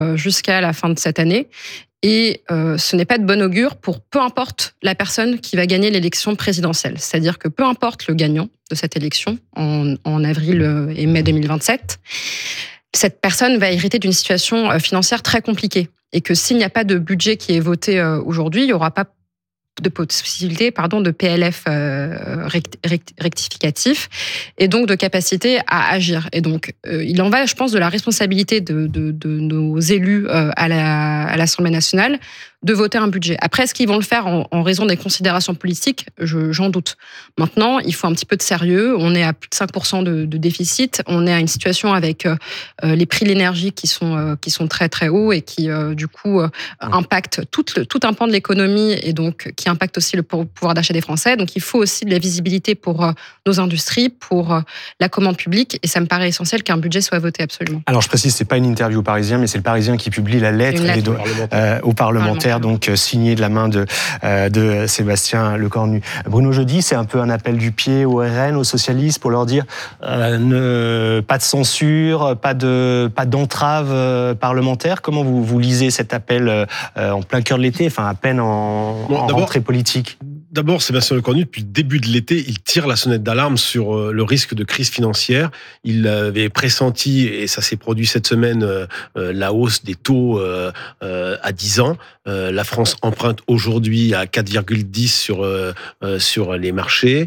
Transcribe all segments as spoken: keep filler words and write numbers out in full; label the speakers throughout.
Speaker 1: jusqu'à la fin de cette année. Et euh, ce n'est pas de bon augure pour peu importe la personne qui va gagner l'élection présidentielle. C'est-à-dire que peu importe le gagnant de cette élection en, en avril et mai deux mille vingt-sept, cette personne va hériter d'une situation financière très compliquée. Et que s'il n'y a pas de budget qui est voté aujourd'hui, il n'y aura pas de possibilité pardon, de P L F euh, rectificatif et donc de capacité à agir. Et donc, euh, il en va, je pense, de la responsabilité de, de, de nos élus euh, à, la, à l'Assemblée nationale de voter un budget. Après, est-ce qu'ils vont le faire en, en raison des considérations politiques ? Je, j'en doute. Maintenant, il faut un petit peu de sérieux. On est à plus de cinq pour cent de, de déficit. On est à une situation avec euh, les prix de l'énergie qui sont, euh, qui sont très, très hauts et qui, euh, du coup, euh, impactent tout, le, tout un pan de l'économie et donc qui impactent aussi le pouvoir d'achat des Français. Donc, il faut aussi de la visibilité pour euh, nos industries, pour euh, la commande publique. Et ça me paraît essentiel qu'un budget soit voté absolument.
Speaker 2: Alors, je précise, c'est pas une interview au Parisien, mais c'est le Parisien qui publie la lettre, lettre do- euh, aux parlementaires. Donc euh, signé de la main de, euh, de Sébastien Lecornu. Bruno Jeudi, c'est un peu un appel du pied au R N, aux socialistes, pour leur dire euh, ne, pas de censure, pas, de, pas d'entrave euh, parlementaire. Comment vous, vous lisez cet appel euh, en plein cœur de l'été, enfin à peine en, bon, en rentrée politique ?
Speaker 3: D'abord, Sébastien Lecornu, depuis le début de l'été, il tire la sonnette d'alarme sur le risque de crise financière. Il avait pressenti, et ça s'est produit cette semaine, la hausse des taux à dix ans. La France emprunte aujourd'hui à quatre virgule dix sur sur les marchés.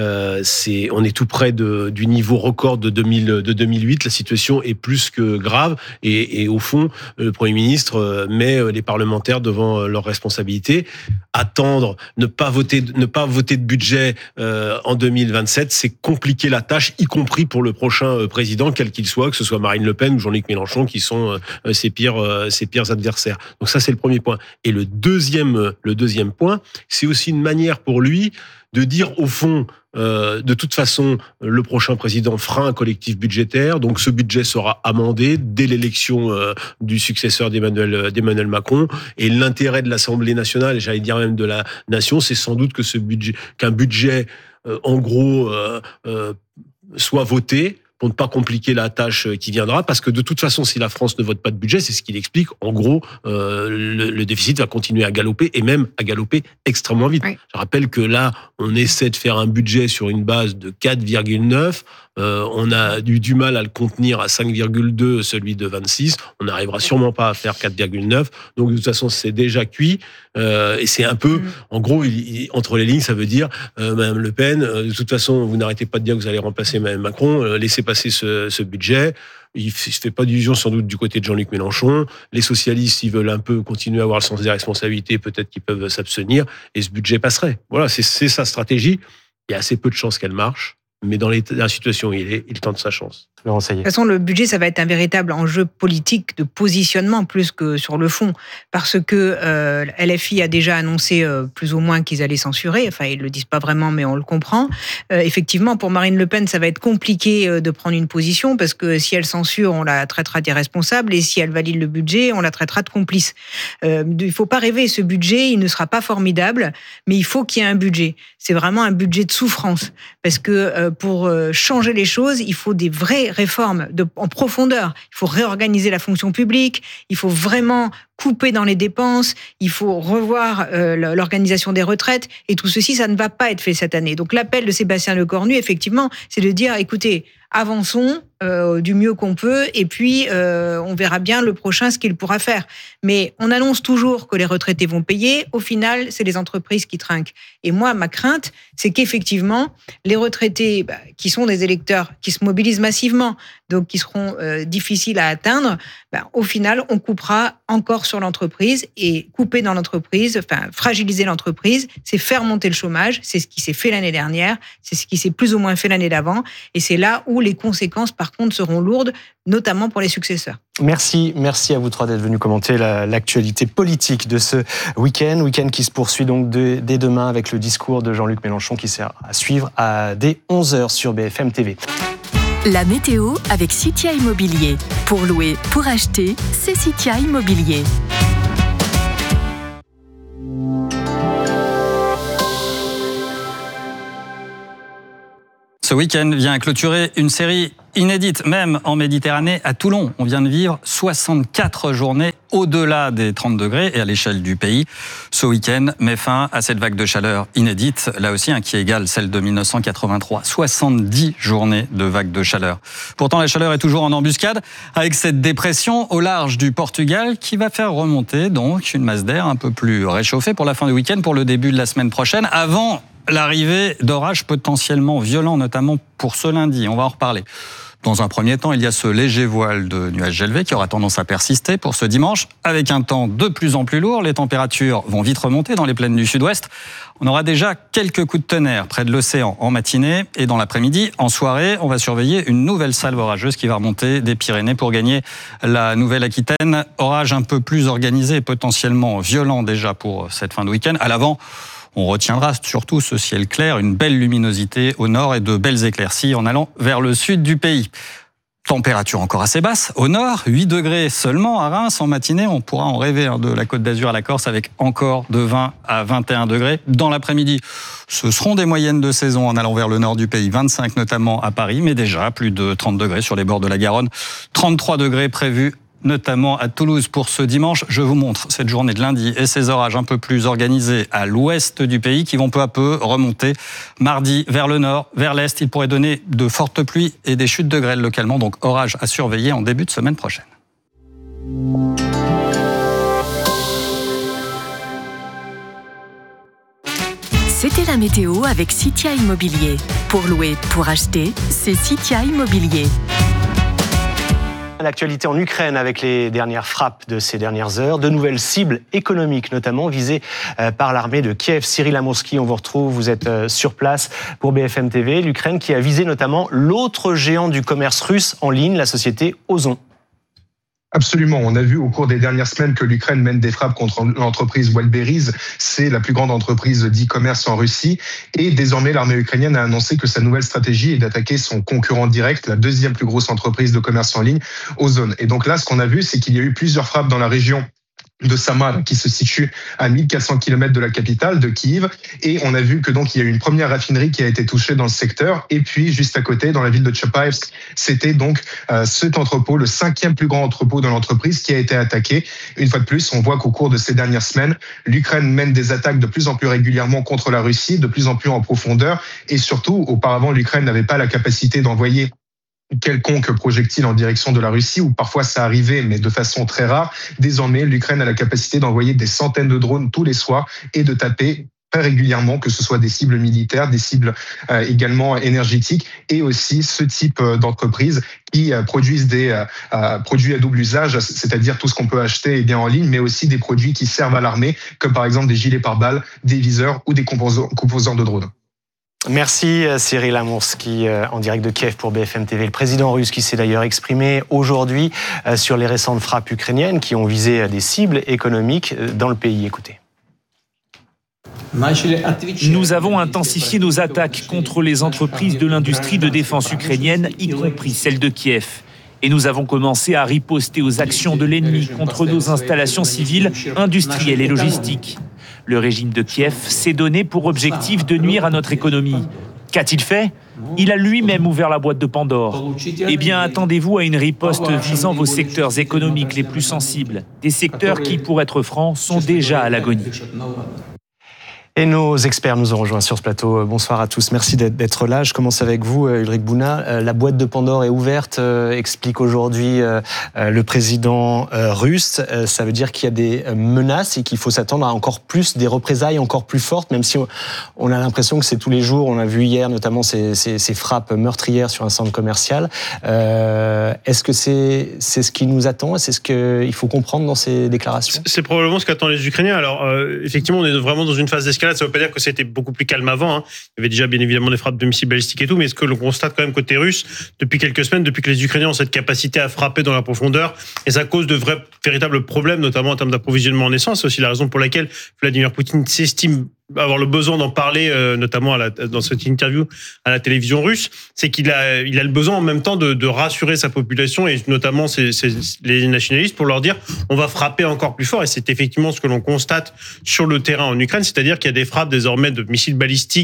Speaker 3: C'est, on est tout près de, du niveau record de, deux mille, de deux mille huit. La situation est plus que grave. Et, et au fond, le Premier ministre met les parlementaires devant leurs responsabilités. Attendre, ne pas voter ne pas voter de budget euh, en deux mille vingt-sept, c'est compliquer la tâche, y compris pour le prochain euh, président, quel qu'il soit, que ce soit Marine Le Pen ou Jean-Luc Mélenchon, qui sont euh, ses pires, euh, ses pires adversaires. Donc ça, c'est le premier point. Et le deuxième, le deuxième point, c'est aussi une manière pour lui de dire au fond, euh, de toute façon, le prochain président fera un collectif budgétaire, donc ce budget sera amendé dès l'élection euh, du successeur d'Emmanuel, d'Emmanuel Macron. Et l'intérêt de l'Assemblée nationale, et j'allais dire même de la nation, c'est sans doute que ce budget, qu'un budget, euh, en gros, euh, euh, soit voté, pour ne pas compliquer la tâche qui viendra, parce que de toute façon, si la France ne vote pas de budget, c'est ce qu'il explique, en gros, euh, le, le déficit va continuer à galoper, et même à galoper extrêmement vite. Oui. Je rappelle que là, on essaie de faire un budget sur une base de quatre virgule neuf, euh, on a eu du mal à le contenir à cinq virgule deux, celui de vingt-six, on n'arrivera sûrement pas à faire quatre virgule neuf, donc de toute façon, c'est déjà cuit, euh, et c'est un peu, mmh. en gros, il, il, entre les lignes, ça veut dire, euh, Madame Le Pen, euh, de toute façon, vous n'arrêtez pas de dire que vous allez remplacer Madame Macron, euh, laissez passer ce, ce budget. Il ne se fait pas d'illusion sans doute du côté de Jean-Luc Mélenchon. Les socialistes, s'ils veulent un peu continuer à avoir le sens des responsabilités, peut-être qu'ils peuvent s'abstenir, et ce budget passerait. Voilà, c'est, c'est sa stratégie. Il y a assez peu de chances qu'elle marche, mais dans, dans la situation où il est, il tente sa chance.
Speaker 4: De toute façon, le budget, ça va être un véritable enjeu politique de positionnement plus que sur le fond, parce que euh, L F I a déjà annoncé euh, plus ou moins qu'ils allaient censurer. Enfin, ils le disent pas vraiment, mais on le comprend. Euh, effectivement, pour Marine Le Pen, ça va être compliqué euh, de prendre une position, parce que si elle censure, on la traitera d'irresponsable, et si elle valide le budget, on la traitera de complice. Euh, il faut pas rêver. Ce budget, il ne sera pas formidable, mais il faut qu'il y ait un budget. C'est vraiment un budget de souffrance, parce que euh, pour euh, changer les choses, il faut des vrais réforme de, en profondeur. Il faut réorganiser la fonction publique, il faut vraiment couper dans les dépenses, il faut revoir euh, l'organisation des retraites, et tout ceci, ça ne va pas être fait cette année. Donc l'appel de Sébastien Lecornu, effectivement, c'est de dire, écoutez, avançons euh, du mieux qu'on peut, et puis euh, on verra bien le prochain ce qu'il pourra faire. Mais on annonce toujours que les retraités vont payer, au final, c'est les entreprises qui trinquent. Et moi, ma crainte, c'est qu'effectivement, les retraités, bah, qui sont des électeurs, qui se mobilisent massivement, donc qui seront euh, difficiles à atteindre, bah, au final, on coupera encore sur l'entreprise, et couper dans l'entreprise, enfin fragiliser l'entreprise, c'est faire monter le chômage, c'est ce qui s'est fait l'année dernière, c'est ce qui s'est plus ou moins fait l'année d'avant, et c'est là où les conséquences, par contre, seront lourdes, notamment pour les successeurs.
Speaker 2: Merci, merci à vous trois d'être venus commenter la, l'actualité politique de ce week-end, week-end qui se poursuit donc de, dès demain avec le discours de Jean-Luc Mélenchon qui sert à suivre à, dès onze heures sur B F M T V.
Speaker 5: La météo avec Citia Immobilier. Pour louer, pour acheter, c'est Citia Immobilier.
Speaker 6: Ce week-end vient clôturer une série inédite, même en Méditerranée, à Toulon. On vient de vivre soixante-quatre journées au-delà des trente degrés et à l'échelle du pays. Ce week-end met fin à cette vague de chaleur inédite, là aussi, hein, qui égale celle de mille neuf cent quatre-vingt-trois. soixante-dix journées de vague de chaleur. Pourtant, la chaleur est toujours en embuscade avec cette dépression au large du Portugal qui va faire remonter donc une masse d'air un peu plus réchauffée pour la fin du week-end, pour le début de la semaine prochaine, avant l'arrivée d'orages potentiellement violents, notamment pour ce lundi. On va en reparler. Dans un premier temps, il y a ce léger voile de nuages élevés qui aura tendance à persister pour ce dimanche, avec un temps de plus en plus lourd. Les températures vont vite remonter dans les plaines du sud-ouest. On aura déjà quelques coups de tonnerre près de l'océan en matinée et dans l'après-midi. En soirée, on va surveiller une nouvelle salve orageuse qui va remonter des Pyrénées pour gagner la Nouvelle-Aquitaine. Orage un peu plus organisé et potentiellement violent déjà pour cette fin de week-end. À l'avant, on retiendra surtout ce ciel clair, une belle luminosité au nord et de belles éclaircies en allant vers le sud du pays. Température encore assez basse. Au nord, huit degrés seulement à Reims. En matinée, on pourra en rêver hein, de la Côte d'Azur à la Corse avec encore de vingt à vingt et un degrés. Dans l'après-midi, ce seront des moyennes de saison en allant vers le nord du pays. vingt-cinq notamment à Paris, mais déjà plus de trente degrés sur les bords de la Garonne. trente-trois degrés prévus notamment à Toulouse pour ce dimanche. Je vous montre cette journée de lundi et ces orages un peu plus organisés à l'ouest du pays qui vont peu à peu remonter. Mardi, vers le nord, vers l'est, il pourrait donner de fortes pluies et des chutes de grêle localement, donc orages à surveiller en début de semaine prochaine.
Speaker 5: C'était la météo avec Citia Immobilier. Pour louer, pour acheter, c'est Citia Immobilier.
Speaker 2: L'actualité en Ukraine avec les dernières frappes de ces dernières heures, de nouvelles cibles économiques notamment visées par l'armée de Kiev. Cyril Amourski, on vous retrouve, vous êtes sur place pour B F M T V. L'Ukraine qui a visé notamment l'autre géant du commerce russe en ligne, la société Ozon.
Speaker 7: Absolument. On a vu au cours des dernières semaines que l'Ukraine mène des frappes contre l'entreprise Wildberries. C'est la plus grande entreprise d'e-commerce en Russie. Et désormais, l'armée ukrainienne a annoncé que sa nouvelle stratégie est d'attaquer son concurrent direct, la deuxième plus grosse entreprise de commerce en ligne, Ozon. Et donc là, ce qu'on a vu, c'est qu'il y a eu plusieurs frappes dans la région de Samar, qui se situe à mille quatre cents kilomètres de la capitale, de Kiev. Et on a vu que donc il y a eu une première raffinerie qui a été touchée dans le secteur. Et puis, juste à côté, dans la ville de Tchapaevsk, c'était donc euh, cet entrepôt, le cinquième plus grand entrepôt de l'entreprise qui a été attaqué. Une fois de plus, on voit qu'au cours de ces dernières semaines, l'Ukraine mène des attaques de plus en plus régulièrement contre la Russie, de plus en plus en profondeur. Et surtout, auparavant, l'Ukraine n'avait pas la capacité d'envoyer quelconque projectile en direction de la Russie, ou parfois ça arrivait, mais de façon très rare. Désormais, l'Ukraine a la capacité d'envoyer des centaines de drones tous les soirs et de taper très régulièrement, que ce soit des cibles militaires, des cibles euh, également énergétiques, et aussi ce type d'entreprises qui euh, produisent des euh, produits à double usage, c'est-à-dire tout ce qu'on peut acheter eh bien, en ligne, mais aussi des produits qui servent à l'armée, comme par exemple des gilets pare-balles, des viseurs ou des composants, composants de drones.
Speaker 2: Merci Cyril Amourski en direct de Kiev pour B F M T V. Le président russe qui s'est d'ailleurs exprimé aujourd'hui sur les récentes frappes ukrainiennes qui ont visé des cibles économiques dans le pays. Écoutez.
Speaker 8: Nous avons intensifié nos attaques contre les entreprises de l'industrie de défense ukrainienne, y compris celles de Kiev. Et nous avons commencé à riposter aux actions de l'ennemi contre nos installations civiles, industrielles et logistiques. Le régime de Kiev s'est donné pour objectif de nuire à notre économie. Qu'a-t-il fait ? Il a lui-même ouvert la boîte de Pandore. Eh bien, attendez-vous à une riposte visant vos secteurs économiques les plus sensibles. Des secteurs qui, pour être francs, sont déjà à l'agonie.
Speaker 2: Et nos experts nous ont rejoints sur ce plateau. Bonsoir à tous, merci d'être là. Je commence avec vous, Ulrich Bouna. La boîte de Pandore est ouverte, explique aujourd'hui le président russe. Ça veut dire qu'il y a des menaces et qu'il faut s'attendre à encore plus, des représailles encore plus fortes, même si on a l'impression que c'est tous les jours. On a vu hier notamment ces, ces, ces frappes meurtrières sur un centre commercial. Euh, est-ce que c'est, c'est ce qui nous attend? C'est ce qu'il faut comprendre dans ces déclarations?
Speaker 3: C'est probablement ce qu'attendent les Ukrainiens. Alors, euh, effectivement, on est vraiment dans une phase d'escalade. Ça ne veut pas dire que c'était beaucoup plus calme avant. Hein. Il y avait déjà bien évidemment des frappes de missiles balistiques et tout, mais ce que l'on constate quand même côté russe, depuis quelques semaines, depuis que les Ukrainiens ont cette capacité à frapper dans la profondeur, et ça cause de vrais, véritables problèmes, notamment en termes d'approvisionnement en essence. C'est aussi la raison pour laquelle Vladimir Poutine s'estime avoir le besoin d'en parler, euh, notamment à la, dans cette interview à la télévision russe, c'est qu'il a, il a le besoin en même temps de, de rassurer sa population et notamment ses, ses, les nationalistes pour leur dire on va frapper encore plus fort. Et c'est effectivement ce que l'on constate sur le terrain en Ukraine, c'est-à-dire qu'il y a des frappes désormais de missiles balistiques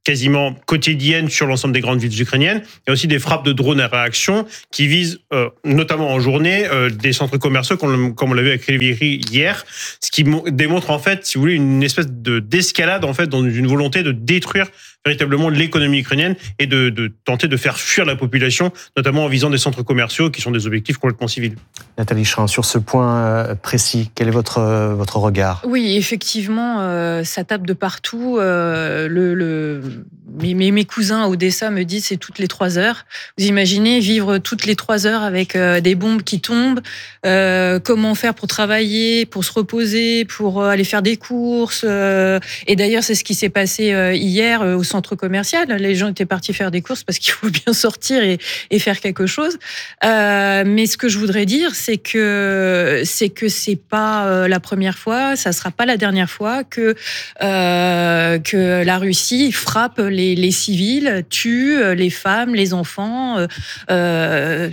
Speaker 3: quasiment quotidienne sur l'ensemble des grandes villes ukrainiennes. Il y a aussi des frappes de drones à réaction qui visent, euh, notamment en journée, euh, des centres commerciaux, comme, comme on l'a vu avec Rivieri hier, ce qui démontre en fait, si vous voulez, une espèce de d'escalade en fait dans une volonté de détruire véritablement l'économie ukrainienne et de, de tenter de faire fuir la population, notamment en visant des centres commerciaux qui sont des objectifs complètement civils.
Speaker 2: Nathalie Schrin, sur ce point précis, quel est votre, votre regard ?
Speaker 9: Oui, effectivement, euh, ça tape de partout. Euh, le, le, mes, mes cousins à Odessa me disent c'est toutes les trois heures. Vous imaginez vivre toutes les trois heures avec euh, des bombes qui tombent. Euh, comment faire pour travailler, pour se reposer, pour aller faire des courses. Euh, et d'ailleurs, c'est ce qui s'est passé euh, hier euh, au centre commercial. Les gens étaient partis faire des courses parce qu'il faut bien sortir et, et faire quelque chose. Euh, mais ce que je voudrais dire, c'est que c'est que c'est pas euh, la première fois, ça sera pas la dernière fois que euh, que la Russie frappe les, les civils, tue les femmes, les enfants, euh, euh,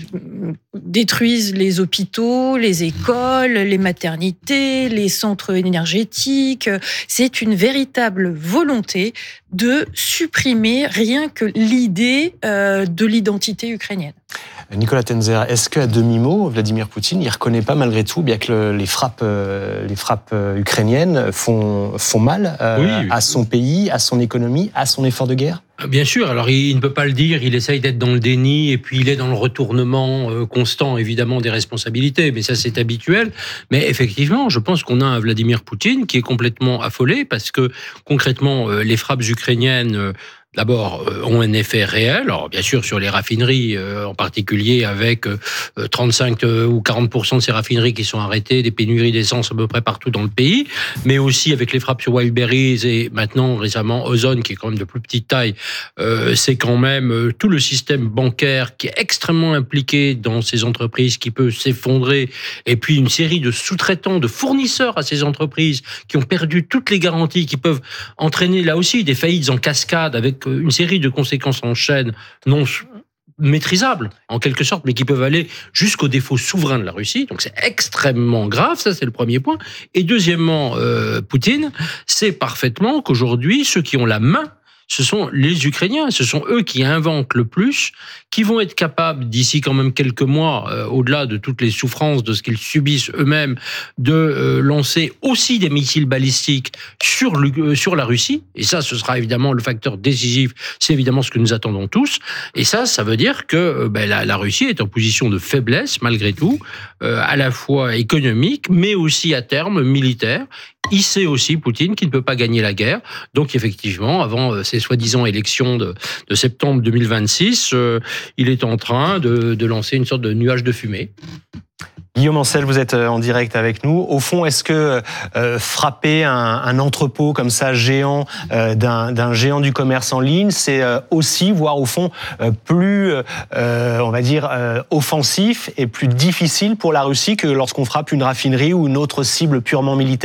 Speaker 9: détruisent les hôpitaux, les écoles, les maternités, les centres énergétiques. C'est une véritable volonté de supprimer rien que l'idée euh, de l'identité ukrainienne.
Speaker 2: Nicolas Tenzer, est-ce qu'à demi-mot, Vladimir Poutine, il ne reconnaît pas malgré tout, bien que le, les frappes, euh, les frappes ukrainiennes font, font mal euh, oui. à son pays, à son économie, à son effort de guerre ?
Speaker 10: Bien sûr, alors il ne peut pas le dire, il essaye d'être dans le déni et puis il est dans le retournement constant évidemment des responsabilités, mais ça c'est habituel. Mais effectivement, je pense qu'on a un Vladimir Poutine qui est complètement affolé parce que concrètement les frappes ukrainiennes d'abord, euh, ont un effet réel. Alors, bien sûr, sur les raffineries, euh, en particulier avec euh, trente-cinq ou quarante pour cent de ces raffineries qui sont arrêtées, des pénuries d'essence à peu près partout dans le pays, mais aussi avec les frappes sur Wildberries et maintenant, récemment, Ozone, qui est quand même de plus petite taille. Euh, c'est quand même euh, tout le système bancaire qui est extrêmement impliqué dans ces entreprises qui peut s'effondrer, et puis une série de sous-traitants, de fournisseurs à ces entreprises qui ont perdu toutes les garanties, qui peuvent entraîner là aussi des faillites en cascade avec une série de conséquences en chaîne non maîtrisables, en quelque sorte, mais qui peuvent aller jusqu'au défaut souverain de la Russie. Donc c'est extrêmement grave, ça c'est le premier point. Et deuxièmement, euh, Poutine sait parfaitement qu'aujourd'hui, ceux qui ont la main, ce sont les Ukrainiens, ce sont eux qui inventent le plus, qui vont être capables, d'ici quand même quelques mois, euh, au-delà de toutes les souffrances de ce qu'ils subissent eux-mêmes, de euh, lancer aussi des missiles balistiques sur, le, euh, sur la Russie. Et ça, ce sera évidemment le facteur décisif. C'est évidemment ce que nous attendons tous. Et ça, ça veut dire que euh, ben, la, la Russie est en position de faiblesse, malgré tout, euh, à la fois économique, mais aussi à terme militaire. Il sait aussi, Poutine, qu'il ne peut pas gagner la guerre. Donc, effectivement, avant euh, ces soi-disant élections de, de septembre deux mille vingt-six, euh, il est en train de, de lancer une sorte de nuage de fumée.
Speaker 2: Guillaume Ancel, vous êtes en direct avec nous. Au fond, est-ce que euh, frapper un, un entrepôt comme ça, géant, euh, d'un, d'un géant du commerce en ligne, c'est euh, aussi, voire au fond, euh, plus, euh, on va dire, euh, offensif et plus difficile pour la Russie que lorsqu'on frappe une raffinerie ou une autre cible purement militaire ?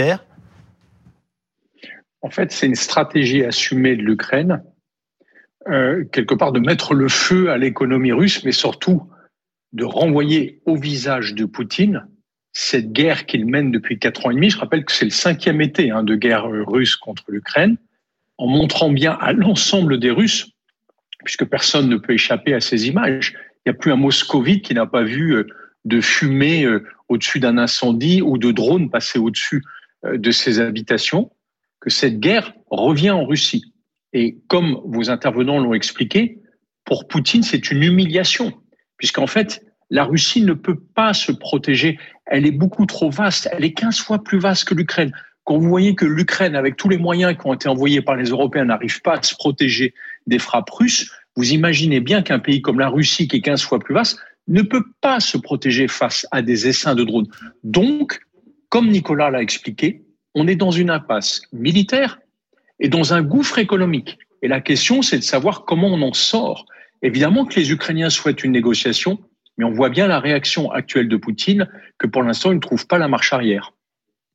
Speaker 11: En fait, c'est une stratégie assumée de l'Ukraine, euh, quelque part de mettre le feu à l'économie russe, mais surtout de renvoyer au visage de Poutine cette guerre qu'il mène depuis quatre ans et demi. Je rappelle que c'est le cinquième été hein, de guerre russe contre l'Ukraine, en montrant bien à l'ensemble des Russes, puisque personne ne peut échapper à ces images. Il n'y a plus un moscovite qui n'a pas vu de fumée au-dessus d'un incendie ou de drones passer au-dessus de ses habitations, que cette guerre revient en Russie. Et comme vos intervenants l'ont expliqué, pour Poutine, c'est une humiliation, puisqu'en fait, la Russie ne peut pas se protéger. Elle est beaucoup trop vaste. Elle est quinze fois plus vaste que l'Ukraine. Quand vous voyez que l'Ukraine, avec tous les moyens qui ont été envoyés par les Européens, n'arrive pas à se protéger des frappes russes, vous imaginez bien qu'un pays comme la Russie, qui est quinze fois plus vaste, ne peut pas se protéger face à des essaims de drones. Donc, comme Nicolas l'a expliqué, on est dans une impasse militaire et dans un gouffre économique. Et la question, c'est de savoir comment on en sort. Évidemment que les Ukrainiens souhaitent une négociation, mais on voit bien la réaction actuelle de Poutine, que pour l'instant, il ne trouve pas la marche arrière.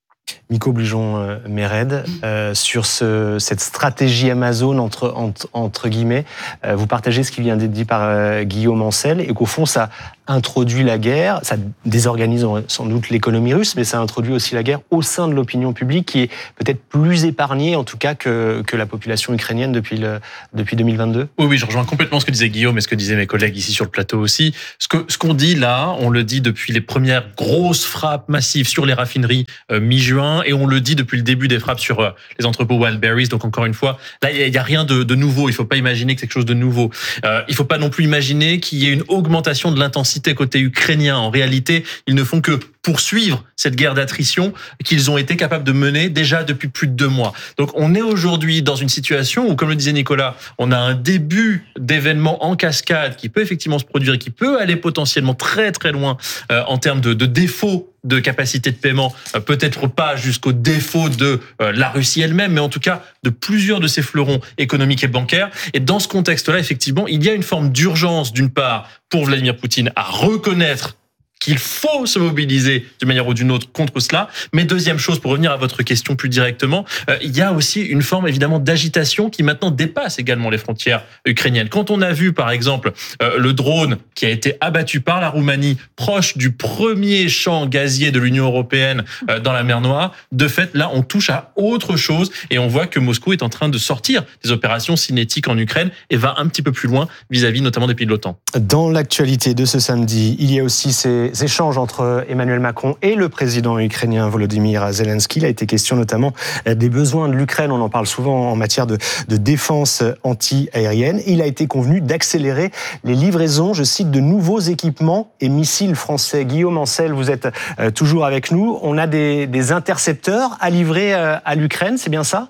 Speaker 2: Nico Blujon-Méred, euh, sur ce, cette stratégie Amazon, entre, entre, entre guillemets. Euh, vous partagez ce qui vient d'être dit par euh, Guillaume Ancel, et qu'au fond, ça introduit la guerre, ça désorganise sans doute l'économie russe, mais ça introduit aussi la guerre au sein de l'opinion publique, qui est peut-être plus épargnée, en tout cas, que, que la population ukrainienne depuis, le, depuis deux mille vingt-deux.
Speaker 12: Oui, oui, je rejoins complètement ce que disait Guillaume et ce que disaient mes collègues ici sur le plateau aussi. Ce que, ce qu'on dit là, on le dit depuis les premières grosses frappes massives sur les raffineries euh, mi-juin, et on le dit depuis le début des frappes sur euh, les entrepôts Wildberries. Donc encore une fois, là, il n'y a, a rien de, de nouveau. Il ne faut pas imaginer que c'est quelque chose de nouveau. Euh, il ne faut pas non plus imaginer qu'il y ait une augmentation de l'intensité côté ukrainien. En réalité, ils ne font que poursuivre cette guerre d'attrition qu'ils ont été capables de mener déjà depuis plus de deux mois. Donc on est aujourd'hui dans une situation où, comme le disait Nicolas, on a un début d'événements en cascade qui peut effectivement se produire et qui peut aller potentiellement très très loin euh, en termes de, de défaut de capacité de paiement, euh, peut-être pas jusqu'au défaut de euh, la Russie elle-même, mais en tout cas de plusieurs de ses fleurons économiques et bancaires. Et dans ce contexte-là, effectivement, il y a une forme d'urgence, d'une part, pour Vladimir Poutine à reconnaître qu'il faut se mobiliser d'une manière ou d'une autre contre cela. Mais deuxième chose, pour revenir à votre question plus directement, euh, il y a aussi une forme évidemment d'agitation qui maintenant dépasse également les frontières ukrainiennes. Quand on a vu par exemple euh, le drone qui a été abattu par la Roumanie proche du premier champ gazier de l'Union européenne euh, dans la mer Noire, de fait là on touche à autre chose et on voit que Moscou est en train de sortir des opérations cinétiques en Ukraine et va un petit peu plus loin vis-à-vis notamment des pays de l'OTAN.
Speaker 2: Dans l'actualité de ce samedi, il y a aussi ces échanges entre Emmanuel Macron et le président ukrainien Volodymyr Zelensky. Il a été question notamment des besoins de l'Ukraine, on en parle souvent en matière de, de défense anti-aérienne. Il a été convenu d'accélérer les livraisons, je cite, de nouveaux équipements et missiles français. Guillaume Ancel, vous êtes toujours avec nous. On a des, des intercepteurs à livrer à l'Ukraine, c'est bien ça ?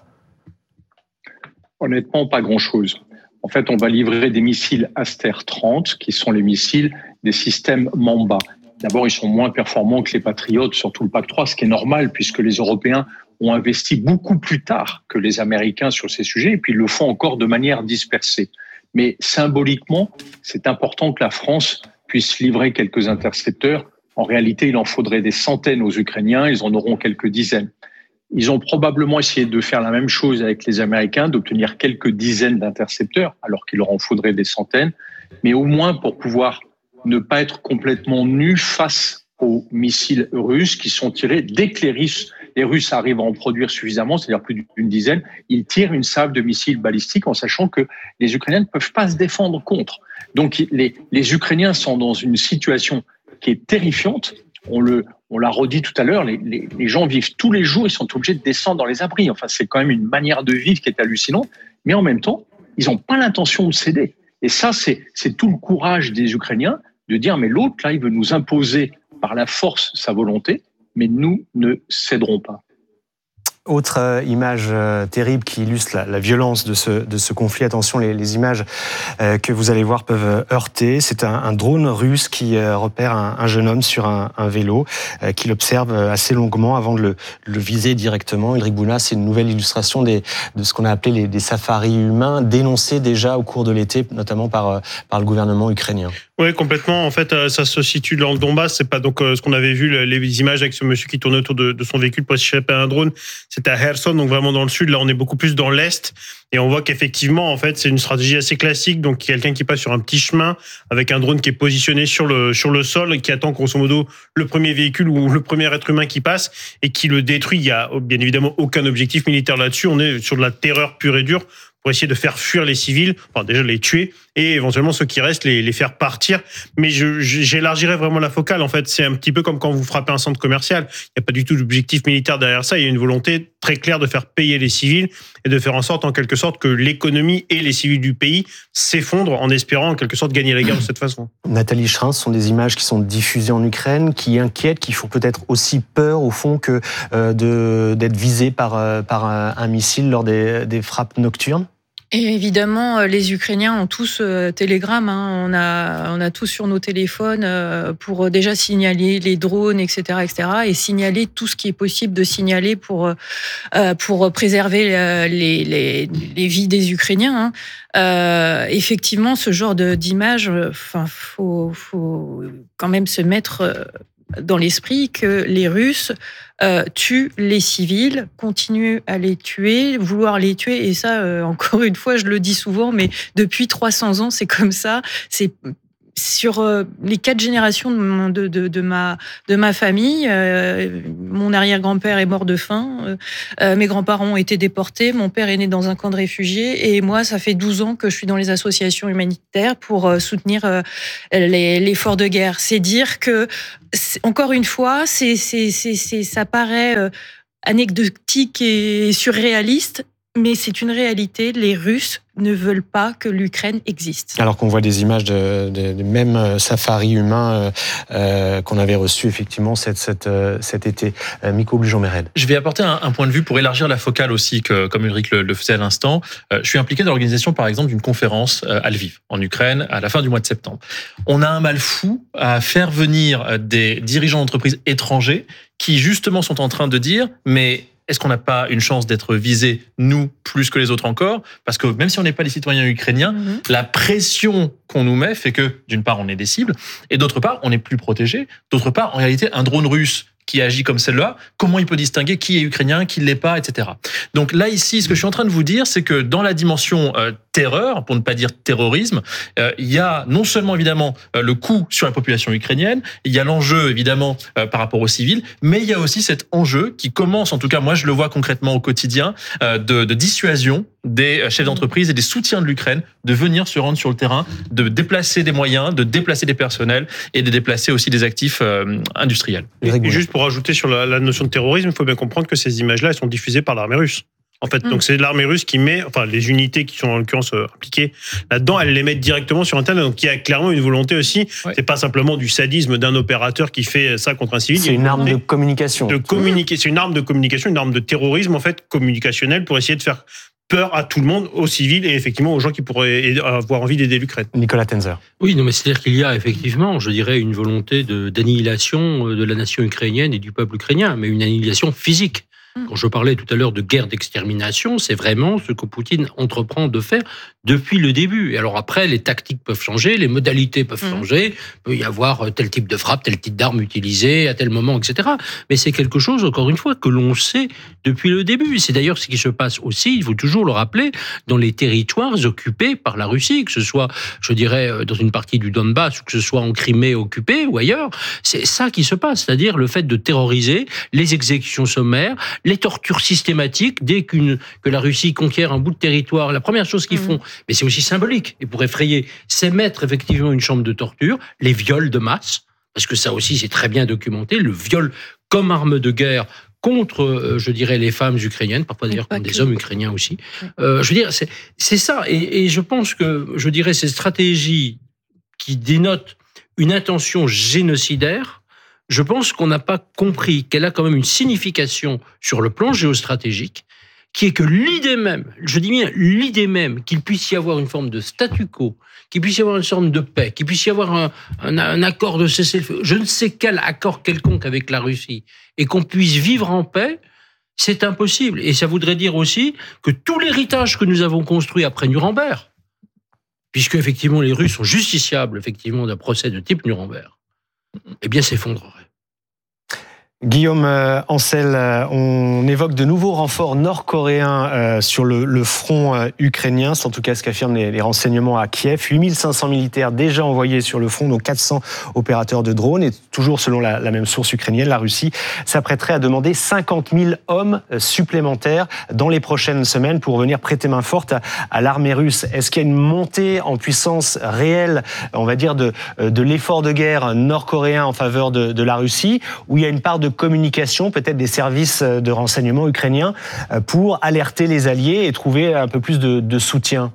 Speaker 11: Honnêtement, pas grand-chose. En fait, on va livrer des missiles Aster trente, qui sont les missiles des systèmes Mamba. D'abord, ils sont moins performants que les Patriotes, surtout le P A C trois, ce qui est normal puisque les Européens ont investi beaucoup plus tard que les Américains sur ces sujets et puis ils le font encore de manière dispersée. Mais symboliquement, c'est important que la France puisse livrer quelques intercepteurs. En réalité, il en faudrait des centaines aux Ukrainiens, ils en auront quelques dizaines. Ils ont probablement essayé de faire la même chose avec les Américains, d'obtenir quelques dizaines d'intercepteurs, alors qu'il leur en faudrait des centaines, mais au moins pour pouvoir ne pas être complètement nus face aux missiles russes qui sont tirés dès que les Russes, les Russes arrivent à en produire suffisamment, c'est-à-dire plus d'une dizaine, ils tirent une salve de missiles balistiques en sachant que les Ukrainiens ne peuvent pas se défendre contre. Donc les, les Ukrainiens sont dans une situation qui est terrifiante. On le, on l'a redit tout à l'heure, les, les, les gens vivent tous les jours, ils sont obligés de descendre dans les abris. Enfin, c'est quand même une manière de vivre qui est hallucinante, mais en même temps, ils n'ont pas l'intention de céder. Et ça, c'est, c'est tout le courage des Ukrainiens de dire, mais l'autre, là, il veut nous imposer par la force sa volonté, mais nous ne céderons pas.
Speaker 2: Autre euh, image euh, terrible qui illustre la, la violence de ce, de ce conflit. Attention, les, les images euh, que vous allez voir peuvent heurter. C'est un, un drone russe qui euh, repère un, un jeune homme sur un, un vélo, euh, qui l'observe assez longuement avant de le, le viser directement. Ulrich Bouna, c'est une nouvelle illustration des, de ce qu'on a appelé les, des safaris humains, dénoncés déjà au cours de l'été, notamment par, par le gouvernement ukrainien.
Speaker 13: Oui, complètement. En fait, ça se situe dans le Donbass. C'est pas donc ce qu'on avait vu, les images avec ce monsieur qui tournait autour de, de son véhicule pour échapper à un drone. C'était à Kherson, donc vraiment dans le sud. Là, on est beaucoup plus dans l'est. Et on voit qu'effectivement, en fait, c'est une stratégie assez classique. Donc, quelqu'un qui passe sur un petit chemin avec un drone qui est positionné sur le, sur le sol et qui attend grosso modo le premier véhicule ou le premier être humain qui passe et qui le détruit. Il y a bien évidemment aucun objectif militaire là-dessus. On est sur de la terreur pure et dure pour essayer de faire fuir les civils, enfin déjà les tuer, et éventuellement ceux qui restent, les, les faire partir. Mais je, j'élargirais vraiment la focale. En fait, c'est un petit peu comme quand vous frappez un centre commercial. Il n'y a pas du tout d'objectif militaire derrière ça. Il y a une volonté très claire de faire payer les civils et de faire en sorte, en quelque sorte, que l'économie et les civils du pays s'effondrent en espérant, en quelque sorte, gagner la guerre de cette façon.
Speaker 2: Nathalie Schrein, ce sont des images qui sont diffusées en Ukraine, qui inquiètent, qui font peut-être aussi peur, au fond, que euh, de, d'être visé par, euh, par un, un missile lors des, des frappes nocturnes.
Speaker 9: Et évidemment, les Ukrainiens ont tous euh, Telegram. Hein. On a, on a tous sur nos téléphones euh, pour déjà signaler les drones, et cetera, et cetera, et signaler tout ce qui est possible de signaler pour euh, pour préserver euh, les, les les vies des Ukrainiens. Hein. Euh, effectivement, ce genre de d'image, enfin, faut faut quand même se mettre dans l'esprit que les Russes euh, tuent les civils, continuent à les tuer, vouloir les tuer. Et ça, euh, encore une fois, je le dis souvent, mais depuis trois cents ans, c'est comme ça. C'est sur euh, les quatre générations de, de, de, de, ma, de ma famille. Euh, mon arrière-grand-père est mort de faim. Euh, mes grands-parents ont été déportés. Mon père est né dans un camp de réfugiés. Et moi, ça fait douze ans que je suis dans les associations humanitaires pour euh, soutenir euh, les, l'effort de guerre. C'est dire que, c'est, encore une fois, c'est, c'est, c'est, c'est, ça paraît euh, anecdotique et surréaliste, mais c'est une réalité. Les Russes ne veulent pas que l'Ukraine existe.
Speaker 2: Alors qu'on voit des images de, de, de même safari humain euh, euh, qu'on avait reçu effectivement cet, cet, euh, cet été. Euh, Miko Blujon-Mered.
Speaker 12: Je vais apporter un, un point de vue pour élargir la focale aussi, que, comme Ulrich le, le faisait à l'instant. Euh, je suis impliqué dans l'organisation, par exemple, d'une conférence euh, à Lviv, en Ukraine, à la fin du mois de septembre. On a un mal fou à faire venir des dirigeants d'entreprises étrangers qui, justement, sont en train de dire « mais est-ce qu'on n'a pas une chance d'être visés, nous, plus que les autres encore ? Parce que même si on n'est pas les citoyens ukrainiens, mmh. la pression qu'on nous met fait que, d'une part, on est des cibles, et d'autre part, on est plus protégé. D'autre part, en réalité, un drone russe qui agit comme celle-là, comment il peut distinguer qui est ukrainien, qui ne l'est pas, et cetera. Donc là, ici, ce que je suis en train de vous dire, c'est que dans la dimension euh, terreur, pour ne pas dire terrorisme, euh, il y a non seulement, évidemment, euh, le coût sur la population ukrainienne, il y a l'enjeu, évidemment, euh, par rapport aux civils, mais il y a aussi cet enjeu qui commence, en tout cas, moi, je le vois concrètement au quotidien, euh, de, de dissuasion des chefs d'entreprise et des soutiens de l'Ukraine de venir se rendre sur le terrain, de déplacer des moyens, de déplacer des personnels et de déplacer aussi des actifs euh, industriels.
Speaker 13: Et juste pour ajouter sur la, la notion de terrorisme, il faut bien comprendre que ces images-là, elles sont diffusées par l'armée russe. En fait, mmh. donc c'est l'armée russe qui met, enfin les unités qui sont en l'occurrence euh, impliquées là-dedans, elles les mettent directement sur Internet. Donc il y a clairement une volonté aussi. Ouais. C'est pas simplement du sadisme d'un opérateur qui fait ça contre un civil.
Speaker 2: C'est une, une arme de communication.
Speaker 13: De communiquer, c'est une arme de communication, une arme de terrorisme en fait communicationnel pour essayer de faire peur à tout le monde, aux civils et effectivement aux gens qui pourraient avoir envie d'aider l'Ukraine.
Speaker 2: Nicolas Tenzer.
Speaker 10: Oui, non, mais c'est-à-dire qu'il y a effectivement, je dirais, une volonté de, d'annihilation de la nation ukrainienne et du peuple ukrainien, mais une annihilation physique. Quand je parlais tout à l'heure de guerre d'extermination, c'est vraiment ce que Poutine entreprend de faire depuis le début. Et alors après, les tactiques peuvent changer, les modalités peuvent mmh. changer, il peut y avoir tel type de frappe, tel type d'arme utilisée à tel moment, et cetera. Mais c'est quelque chose, encore une fois, que l'on sait depuis le début. C'est d'ailleurs ce qui se passe aussi, il faut toujours le rappeler, dans les territoires occupés par la Russie, que ce soit, je dirais, dans une partie du Donbass, ou que ce soit en Crimée occupée ou ailleurs. C'est ça qui se passe, c'est-à-dire le fait de terroriser, les exécutions sommaires, les tortures systématiques. Dès qu'une, que la Russie conquiert un bout de territoire, la première chose qu'ils mmh. font, mais c'est aussi symbolique, et pour effrayer, c'est mettre effectivement une chambre de torture, les viols de masse, parce que ça aussi c'est très bien documenté, le viol comme arme de guerre contre, euh, je dirais, les femmes ukrainiennes, parfois d'ailleurs contre des hommes ukrainiens aussi. Euh, je veux dire, c'est, c'est ça, et, et je pense que, je dirais, ces stratégies qui dénotent une intention génocidaire, je pense qu'on n'a pas compris qu'elle a quand même une signification sur le plan géostratégique, qui est que l'idée même, je dis bien l'idée même, qu'il puisse y avoir une forme de statu quo, qu'il puisse y avoir une forme de paix, qu'il puisse y avoir un, un, un accord de cessez-le-feu, je ne sais quel accord quelconque avec la Russie, et qu'on puisse vivre en paix, c'est impossible. Et ça voudrait dire aussi que tout l'héritage que nous avons construit après Nuremberg, puisque effectivement les Russes sont justiciables effectivement d'un procès de type Nuremberg, eh bien s'effondrerait.
Speaker 2: Guillaume Ancel, on évoque de nouveaux renforts nord-coréens sur le, le front ukrainien. C'est en tout cas ce qu'affirment les, les renseignements à Kiev. huit mille cinq cents militaires déjà envoyés sur le front, dont quatre cents opérateurs de drones. Et toujours selon la, la même source ukrainienne, la Russie s'apprêterait à demander cinquante mille hommes supplémentaires dans les prochaines semaines pour venir prêter main forte à, à l'armée russe. Est-ce qu'il y a une montée en puissance réelle, on va dire, de, de l'effort de guerre nord-coréen en faveur de, de la Russie, ou il y a une part de communication, peut-être des services de renseignement ukrainiens, pour alerter les alliés et trouver un peu plus de, de soutien?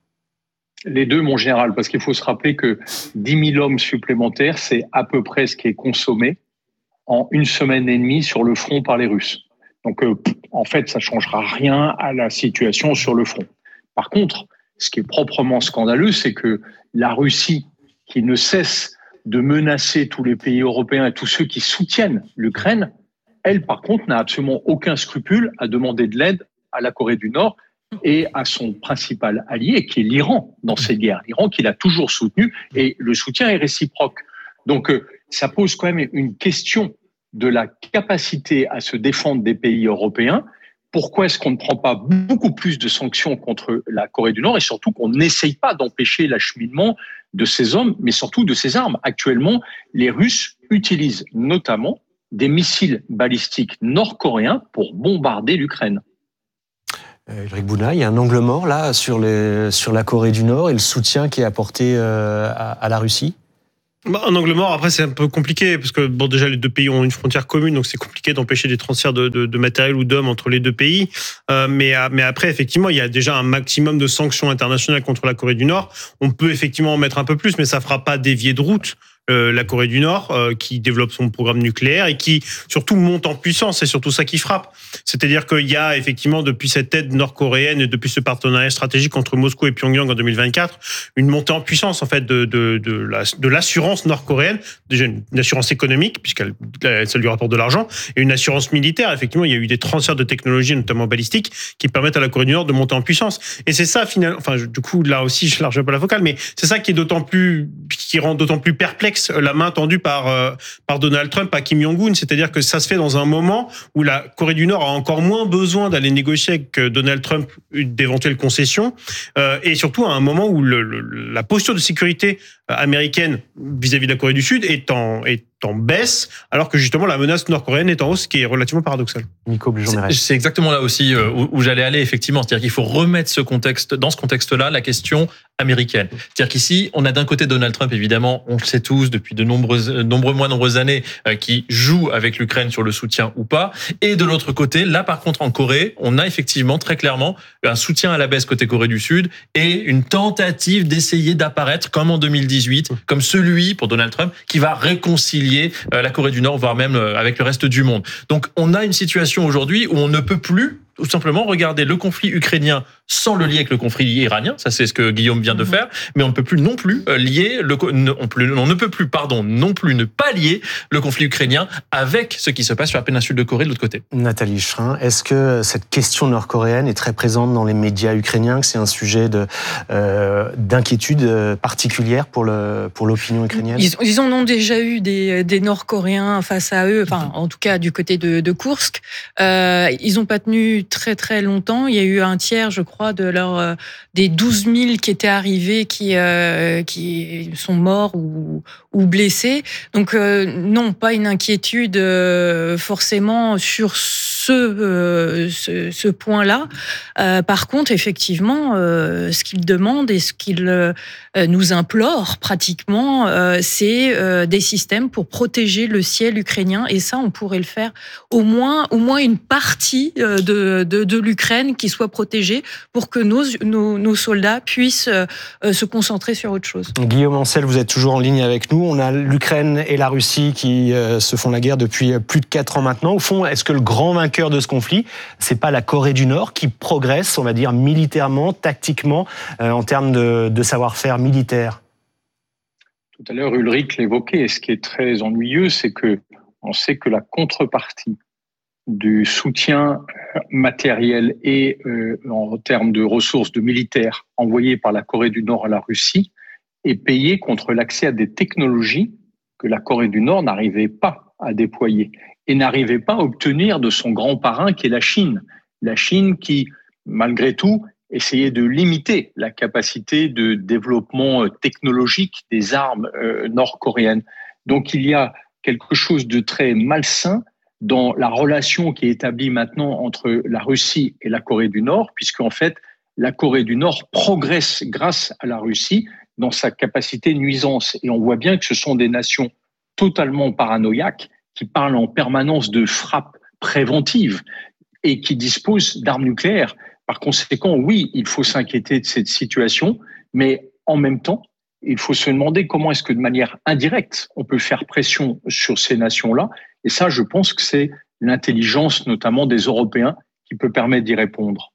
Speaker 11: Les deux, mon général, parce qu'il faut se rappeler que dix mille hommes supplémentaires, c'est à peu près ce qui est consommé en une semaine et demie sur le front par les Russes. Donc, euh, en fait, ça ne changera rien à la situation sur le front. Par contre, ce qui est proprement scandaleux, c'est que la Russie, qui ne cesse de menacer tous les pays européens et tous ceux qui soutiennent l'Ukraine, elle, par contre, n'a absolument aucun scrupule à demander de l'aide à la Corée du Nord et à son principal allié, qui est l'Iran dans cette guerre. L'Iran qui l'a toujours soutenu, et le soutien est réciproque. Donc, euh, ça pose quand même une question de la capacité à se défendre des pays européens. Pourquoi est-ce qu'on ne prend pas beaucoup plus de sanctions contre la Corée du Nord et surtout qu'on n'essaye pas d'empêcher l'acheminement de ces hommes, mais surtout de ces armes. Actuellement, les Russes utilisent notamment des missiles balistiques nord-coréens pour bombarder l'Ukraine.
Speaker 2: Ulrich Bouna, il y a un angle mort là sur, les, sur la Corée du Nord et le soutien qui est apporté euh, à, à la Russie.
Speaker 13: Bah, un angle mort, après c'est un peu compliqué, parce que bon, déjà les deux pays ont une frontière commune, donc c'est compliqué d'empêcher des transferts de, de, de matériel ou d'hommes entre les deux pays. Euh, mais, mais après, effectivement, il y a déjà un maximum de sanctions internationales contre la Corée du Nord. On peut effectivement en mettre un peu plus, mais ça ne fera pas dévier de route euh, la Corée du Nord, euh, qui développe son programme nucléaire et qui surtout monte en puissance. C'est surtout ça qui frappe. C'est-à-dire qu'il y a effectivement, depuis cette aide nord-coréenne et depuis ce partenariat stratégique entre Moscou et Pyongyang en deux mille vingt-quatre, une montée en puissance en fait de, de, de, la, de l'assurance nord-coréenne, déjà une assurance économique puisqu'elle ça lui rapporte de l'argent, et une assurance militaire. Effectivement, il y a eu des transferts de technologies, notamment balistiques, qui permettent à la Corée du Nord de monter en puissance. Et c'est ça finalement, enfin du coup là aussi je large un peu la focale, mais c'est ça qui est d'autant plus, qui rend d'autant plus perplexe la main tendue par euh, par Donald Trump à Kim Jong-un, c'est-à-dire que ça se fait dans un moment où la Corée du Nord a encore moins besoin d'aller négocier avec Donald Trump d'éventuelles concessions, euh, et surtout à un moment où le, le, la posture de sécurité américaine vis-à-vis de la Corée du Sud est en, est en baisse, alors que justement la menace nord-coréenne est en hausse, ce qui est relativement paradoxal.
Speaker 2: Nico
Speaker 12: c'est, c'est exactement là aussi où, où j'allais aller, effectivement. C'est-à-dire qu'il faut remettre ce contexte, dans ce contexte-là, la question américaine. C'est-à-dire qu'ici, on a d'un côté Donald Trump, évidemment, on le sait tous, depuis de nombreuses, nombreux mois, nombreuses années, euh, qui joue avec l'Ukraine sur le soutien ou pas. Et de l'autre côté, là, par contre, en Corée, on a effectivement, très clairement, un soutien à la baisse côté Corée du Sud et une tentative d'essayer d'apparaître, comme en deux mille dix-huit, comme celui, pour Donald Trump, qui va réconcilier la Corée du Nord, voire même avec le reste du monde. Donc, on a une situation aujourd'hui où on ne peut plus tout simplement regarder le conflit ukrainien sans le lier avec le conflit iranien. Ça, c'est ce que Guillaume vient de faire. Mais on ne peut plus non plus lier le, on, plus, on ne peut plus, pardon, non plus ne pas lier le conflit ukrainien avec ce qui se passe sur la péninsule de Corée de l'autre côté.
Speaker 2: Nathalie Schrein, est-ce que cette question nord-coréenne est très présente dans les médias ukrainiens, que c'est un sujet de, euh, d'inquiétude particulière pour, le, pour l'opinion ukrainienne?
Speaker 9: Ils, ils en ont déjà eu des, des Nord-Coréens face à eux, enfin, en tout cas du côté de, de Koursk. Euh, ils n'ont pas tenu très très longtemps. Il y a eu un tiers, je crois, de leur euh, des douze mille qui étaient arrivés qui euh, qui sont morts ou ou blessés. Donc euh, non, pas une inquiétude euh, forcément sur ce euh, ce, ce point-là. Euh, par contre, effectivement, euh, ce qu'ils demandent et ce qu'ils euh, nous implorent pratiquement, euh, c'est euh, des systèmes pour protéger le ciel ukrainien. Et ça, on pourrait le faire au moins au moins une partie euh, de De, de l'Ukraine qui soit protégée pour que nos, nos, nos soldats puissent euh, se concentrer sur autre chose.
Speaker 2: Guillaume Ancel, vous êtes toujours en ligne avec nous. On a l'Ukraine et la Russie qui euh, se font la guerre depuis plus de quatre ans maintenant. Au fond, est-ce que le grand vainqueur de ce conflit, c'est pas la Corée du Nord qui progresse, on va dire, militairement, tactiquement, euh, en termes de, de savoir-faire militaire?
Speaker 11: Tout à l'heure, Ulrich l'évoquait. Et ce qui est très ennuyeux, c'est que on sait que la contrepartie du soutien matériel et euh, en termes de ressources de militaires envoyés par la Corée du Nord à la Russie est payé contre l'accès à des technologies que la Corée du Nord n'arrivait pas à déployer et n'arrivait pas à obtenir de son grand parrain qui est la Chine. La Chine qui, malgré tout, essayait de limiter la capacité de développement technologique des armes euh, nord-coréennes. Donc il y a quelque chose de très malsain dans la relation qui est établie maintenant entre la Russie et la Corée du Nord, puisque en fait, la Corée du Nord progresse grâce à la Russie dans sa capacité de nuisance. Et on voit bien que ce sont des nations totalement paranoïaques qui parlent en permanence de frappes préventives et qui disposent d'armes nucléaires. Par conséquent, oui, il faut s'inquiéter de cette situation, mais en même temps, il faut se demander comment est-ce que de manière indirecte, on peut faire pression sur ces nations-là. Et ça, je pense que c'est l'intelligence, notamment des Européens, qui peut permettre d'y répondre.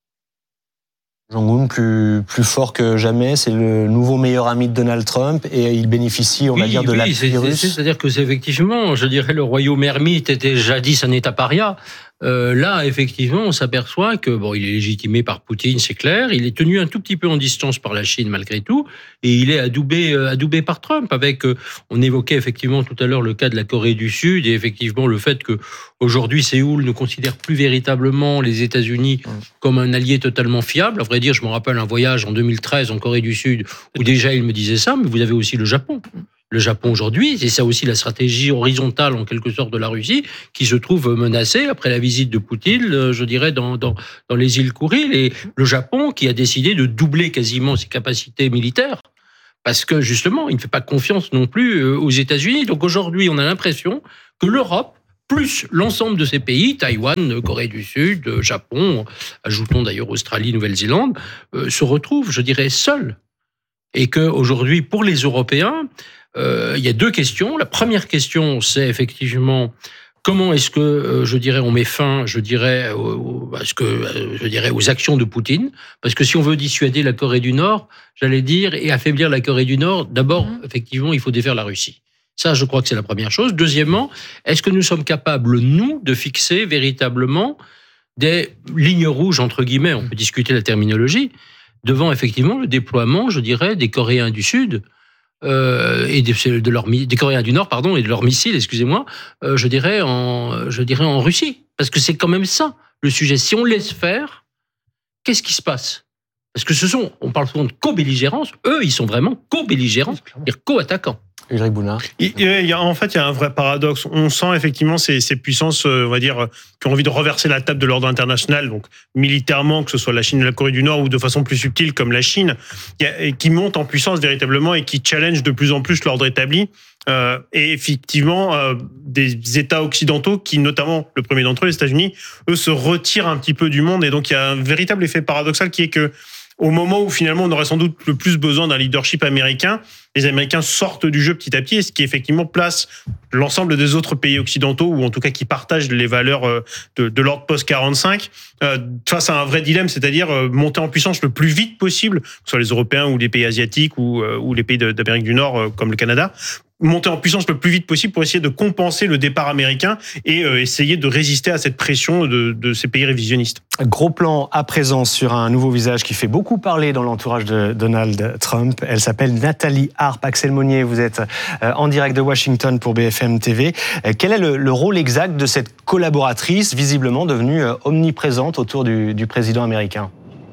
Speaker 2: Jong-un, plus, plus fort que jamais, c'est le nouveau meilleur ami de Donald Trump et il bénéficie, on
Speaker 10: oui,
Speaker 2: va dire, de
Speaker 10: oui,
Speaker 2: l'appui russe.
Speaker 10: C'est-à-dire que c'est effectivement, je dirais, le royaume ermite était jadis un État paria. Euh, là, effectivement, on s'aperçoit que bon, il est légitimé par Poutine, c'est clair. Il est tenu un tout petit peu en distance par la Chine malgré tout, et il est adoubé, euh, adoubé par Trump. Avec, euh, on évoquait effectivement tout à l'heure le cas de la Corée du Sud, et effectivement le fait que aujourd'hui Séoul ne considère plus véritablement les États-Unis comme un allié totalement fiable. À vrai dire, je me rappelle un voyage en deux mille treize en Corée du Sud où déjà il me disait ça. Mais vous avez aussi le Japon. Le Japon aujourd'hui, c'est ça aussi la stratégie horizontale en quelque sorte de la Russie qui se trouve menacée après la visite de Poutine, je dirais, dans, dans, dans les îles Kouril. Et le Japon qui a décidé de doubler quasiment ses capacités militaires parce que justement, il ne fait pas confiance non plus aux États-Unis. Donc aujourd'hui, on a l'impression que l'Europe, plus l'ensemble de ces pays, Taïwan, Corée du Sud, Japon, ajoutons d'ailleurs Australie, Nouvelle-Zélande, euh, se retrouvent, je dirais, seuls. Et qu'aujourd'hui, pour les Européens, Euh, il y a deux questions. La première question, c'est effectivement comment est-ce que, euh, je dirais, on met fin, je dirais, aux, à ce que, euh, je dirais, aux actions de Poutine. Parce que si on veut dissuader la Corée du Nord, j'allais dire, et affaiblir la Corée du Nord, d'abord, mmh. effectivement, il faut défaire la Russie. Ça, je crois que c'est la première chose. Deuxièmement, est-ce que nous sommes capables, nous, de fixer véritablement des lignes rouges, entre guillemets, on peut discuter la terminologie, devant effectivement le déploiement, je dirais, des Coréens du Sud, Euh, et de, de leur, des Coréens du Nord, pardon, et de leurs missiles, excusez-moi, euh, je dirais en, je dirais en Russie, parce que c'est quand même ça le sujet. Si on laisse faire, qu'est-ce qui se passe? Parce que ce sont, on parle souvent de co-belligérance, eux, ils sont vraiment co-belligérants, c'est-à-dire co-attaquants.
Speaker 2: Ulrich Boulin.
Speaker 13: Il, il y a, en fait, il y a un vrai paradoxe. On sent effectivement ces, ces puissances, on va dire, qui ont envie de renverser la table de l'ordre international, donc militairement, que ce soit la Chine et la Corée du Nord, ou de façon plus subtile, comme la Chine, qui montent en puissance véritablement et qui challengent de plus en plus l'ordre établi. Euh, et effectivement, euh, des États occidentaux qui, notamment le premier d'entre eux, les États-Unis, eux, se retirent un petit peu du monde. Et donc, il y a un véritable effet paradoxal qui est que au moment où finalement on aurait sans doute le plus besoin d'un leadership américain, les Américains sortent du jeu petit à petit, et ce qui effectivement place l'ensemble des autres pays occidentaux, ou en tout cas qui partagent les valeurs de, de l'ordre post quarante-cinq, euh, face à un vrai dilemme, c'est-à-dire monter en puissance le plus vite possible, que ce soit les Européens ou les pays asiatiques ou, ou les pays d'Amérique du Nord comme le Canada, monter en puissance le plus vite possible pour essayer de compenser le départ américain et euh, essayer de résister à cette pression de, de ces pays révisionnistes.
Speaker 2: Gros plan à présent sur un nouveau visage qui fait beaucoup parler dans l'entourage de Donald Trump. Elle s'appelle Nathalie Arp. Axel Monnier, vous êtes en direct de Washington pour B F M T V. Quel est le, le rôle exact de cette collaboratrice visiblement devenue omniprésente autour du, du président américain ?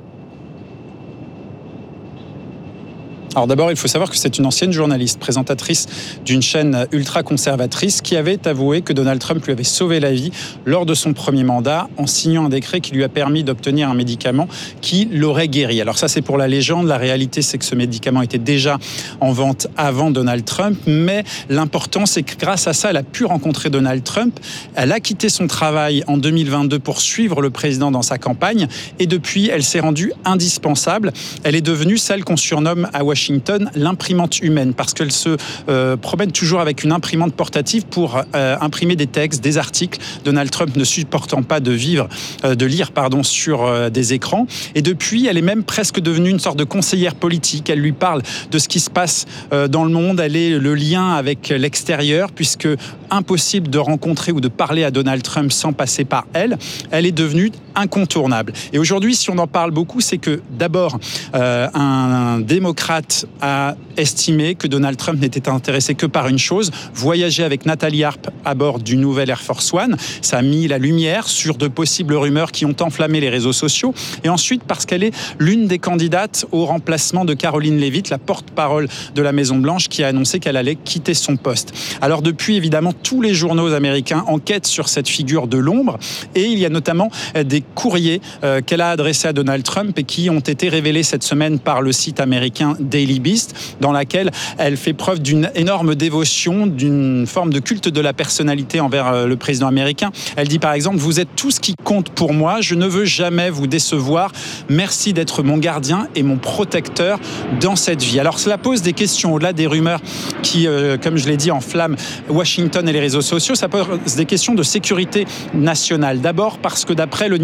Speaker 14: Alors d'abord, il faut savoir que c'est une ancienne journaliste, présentatrice d'une chaîne ultra-conservatrice qui avait avoué que Donald Trump lui avait sauvé la vie lors de son premier mandat en signant un décret qui lui a permis d'obtenir un médicament qui l'aurait guéri. Alors ça, c'est pour la légende. La réalité, c'est que ce médicament était déjà en vente avant Donald Trump, mais l'important, c'est que grâce à ça, elle a pu rencontrer Donald Trump. Elle a quitté son travail en deux mille vingt-deux pour suivre le président dans sa campagne et depuis, elle s'est rendue indispensable. Elle est devenue celle qu'on surnomme à Washington Washington, l'imprimante humaine, parce qu'elle se euh, promène toujours avec une imprimante portative pour euh, imprimer des textes, des articles. Donald Trump ne supportant pas de vivre, euh, de lire, pardon, sur euh, des écrans. Et depuis, elle est même presque devenue une sorte de conseillère politique. Elle lui parle de ce qui se passe euh, dans le monde. Elle est le lien avec l'extérieur, puisque impossible de rencontrer ou de parler à Donald Trump sans passer par elle. Elle est devenue incontournable. Et aujourd'hui, si on en parle beaucoup, c'est que d'abord, euh, un, un démocrate a estimé que Donald Trump n'était intéressé que par une chose, voyager avec Nathalie Arp à bord du nouvel Air Force One. Ça a mis la lumière sur de possibles rumeurs qui ont enflammé les réseaux sociaux. Et ensuite, parce qu'elle est l'une des candidates au remplacement de Caroline Leavitt, la porte-parole de la Maison-Blanche, qui a annoncé qu'elle allait quitter son poste. Alors depuis, évidemment, tous les journaux américains enquêtent sur cette figure de l'ombre. Et il y a notamment des courriers euh, qu'elle a adressés à Donald Trump et qui ont été révélés cette semaine par le site américain Daily Beast, dans laquelle elle fait preuve d'une énorme dévotion, d'une forme de culte de la personnalité envers le président américain. Elle dit par exemple « Vous êtes tout ce qui compte pour moi, je ne veux jamais vous décevoir, merci d'être mon gardien et mon protecteur dans cette vie ». Alors cela pose des questions au-delà des rumeurs qui, euh, comme je l'ai dit, enflamment Washington et les réseaux sociaux. Ça pose des questions de sécurité nationale. D'abord parce que d'après le New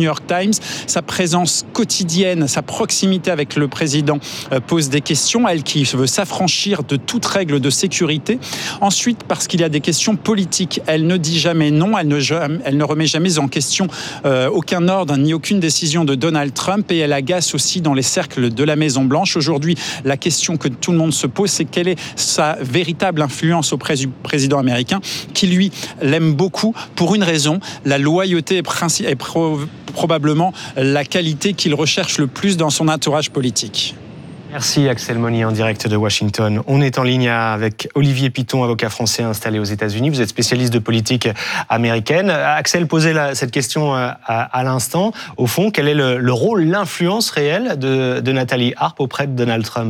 Speaker 14: New York Times. Sa présence quotidienne, sa proximité avec le président pose des questions. Elle qui veut s'affranchir de toute règle de sécurité. Ensuite, parce qu'il y a des questions politiques. Elle ne dit jamais non, elle ne, elle ne remet jamais en question euh, aucun ordre ni aucune décision de Donald Trump et elle agace aussi dans les cercles de la Maison-Blanche. Aujourd'hui, la question que tout le monde se pose, c'est quelle est sa véritable influence auprès du président américain qui, lui, l'aime beaucoup pour une raison, la loyauté est, princi- est pro- probablement la qualité qu'il recherche le plus dans son entourage politique.
Speaker 2: Merci Axel Monier en direct de Washington. On est en ligne avec Olivier Piton, avocat français installé aux États-Unis. Vous êtes spécialiste de politique américaine. Axel posait la, cette question à, à l'instant. Au fond, quel est le, le rôle, l'influence réelle de, de Nathalie Arp auprès de Donald Trump ?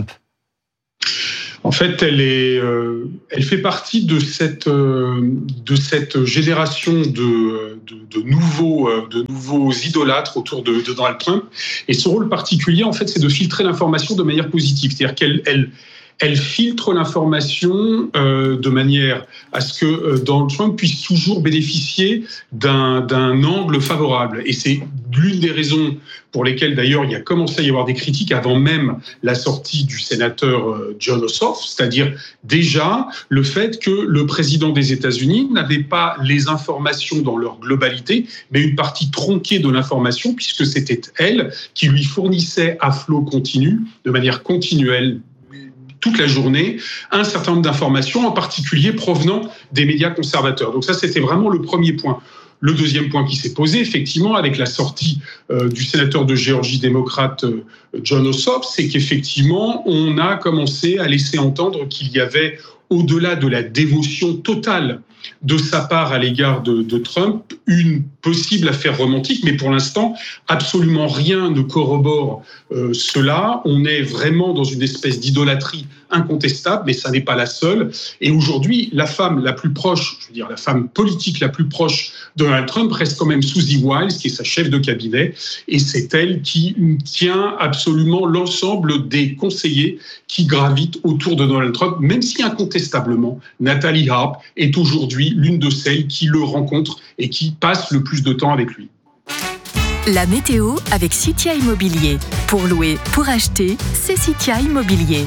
Speaker 15: En fait, elle est, euh, elle fait partie de cette euh, de cette génération de de, de nouveaux euh, de nouveaux idolâtres autour de, de Donald Trump. Et son rôle particulier, en fait, c'est de filtrer l'information de manière positive, c'est-à-dire qu'elle elle Elle filtre l'information euh, de manière à ce que euh, Donald Trump puisse toujours bénéficier d'un, d'un angle favorable. Et c'est l'une des raisons pour lesquelles, d'ailleurs, il y a commencé à y avoir des critiques avant même la sortie du sénateur euh, John Ossoff, c'est-à-dire déjà le fait que le président des États-Unis n'avait pas les informations dans leur globalité, mais une partie tronquée de l'information, puisque c'était elle qui lui fournissait à flot continu, de manière continuelle, toute la journée, un certain nombre d'informations, en particulier provenant des médias conservateurs. Donc ça, c'était vraiment le premier point. Le deuxième point qui s'est posé, effectivement, avec la sortie euh, du sénateur de Géorgie démocrate euh, John Ossoff, c'est qu'effectivement, on a commencé à laisser entendre qu'il y avait, au-delà de la dévotion totale de sa part à l'égard de, de Trump, une possible affaire romantique, mais pour l'instant, absolument rien ne corrobore euh, cela. On est vraiment dans une espèce d'idolâtrie incontestable, mais ça n'est pas la seule. Et aujourd'hui, la femme la plus proche, je veux dire la femme politique la plus proche de Donald Trump reste quand même Susie Wiles, qui est sa chef de cabinet, et c'est elle qui tient absolument l'ensemble des conseillers qui gravitent autour de Donald Trump, même si incontestablement, Nathalie Arp est aujourd'hui l'une de celles qui le rencontrent et qui passe le plus de temps avec lui.
Speaker 5: La météo avec Citia Immobilier. Pour louer, pour acheter, c'est Citia Immobilier.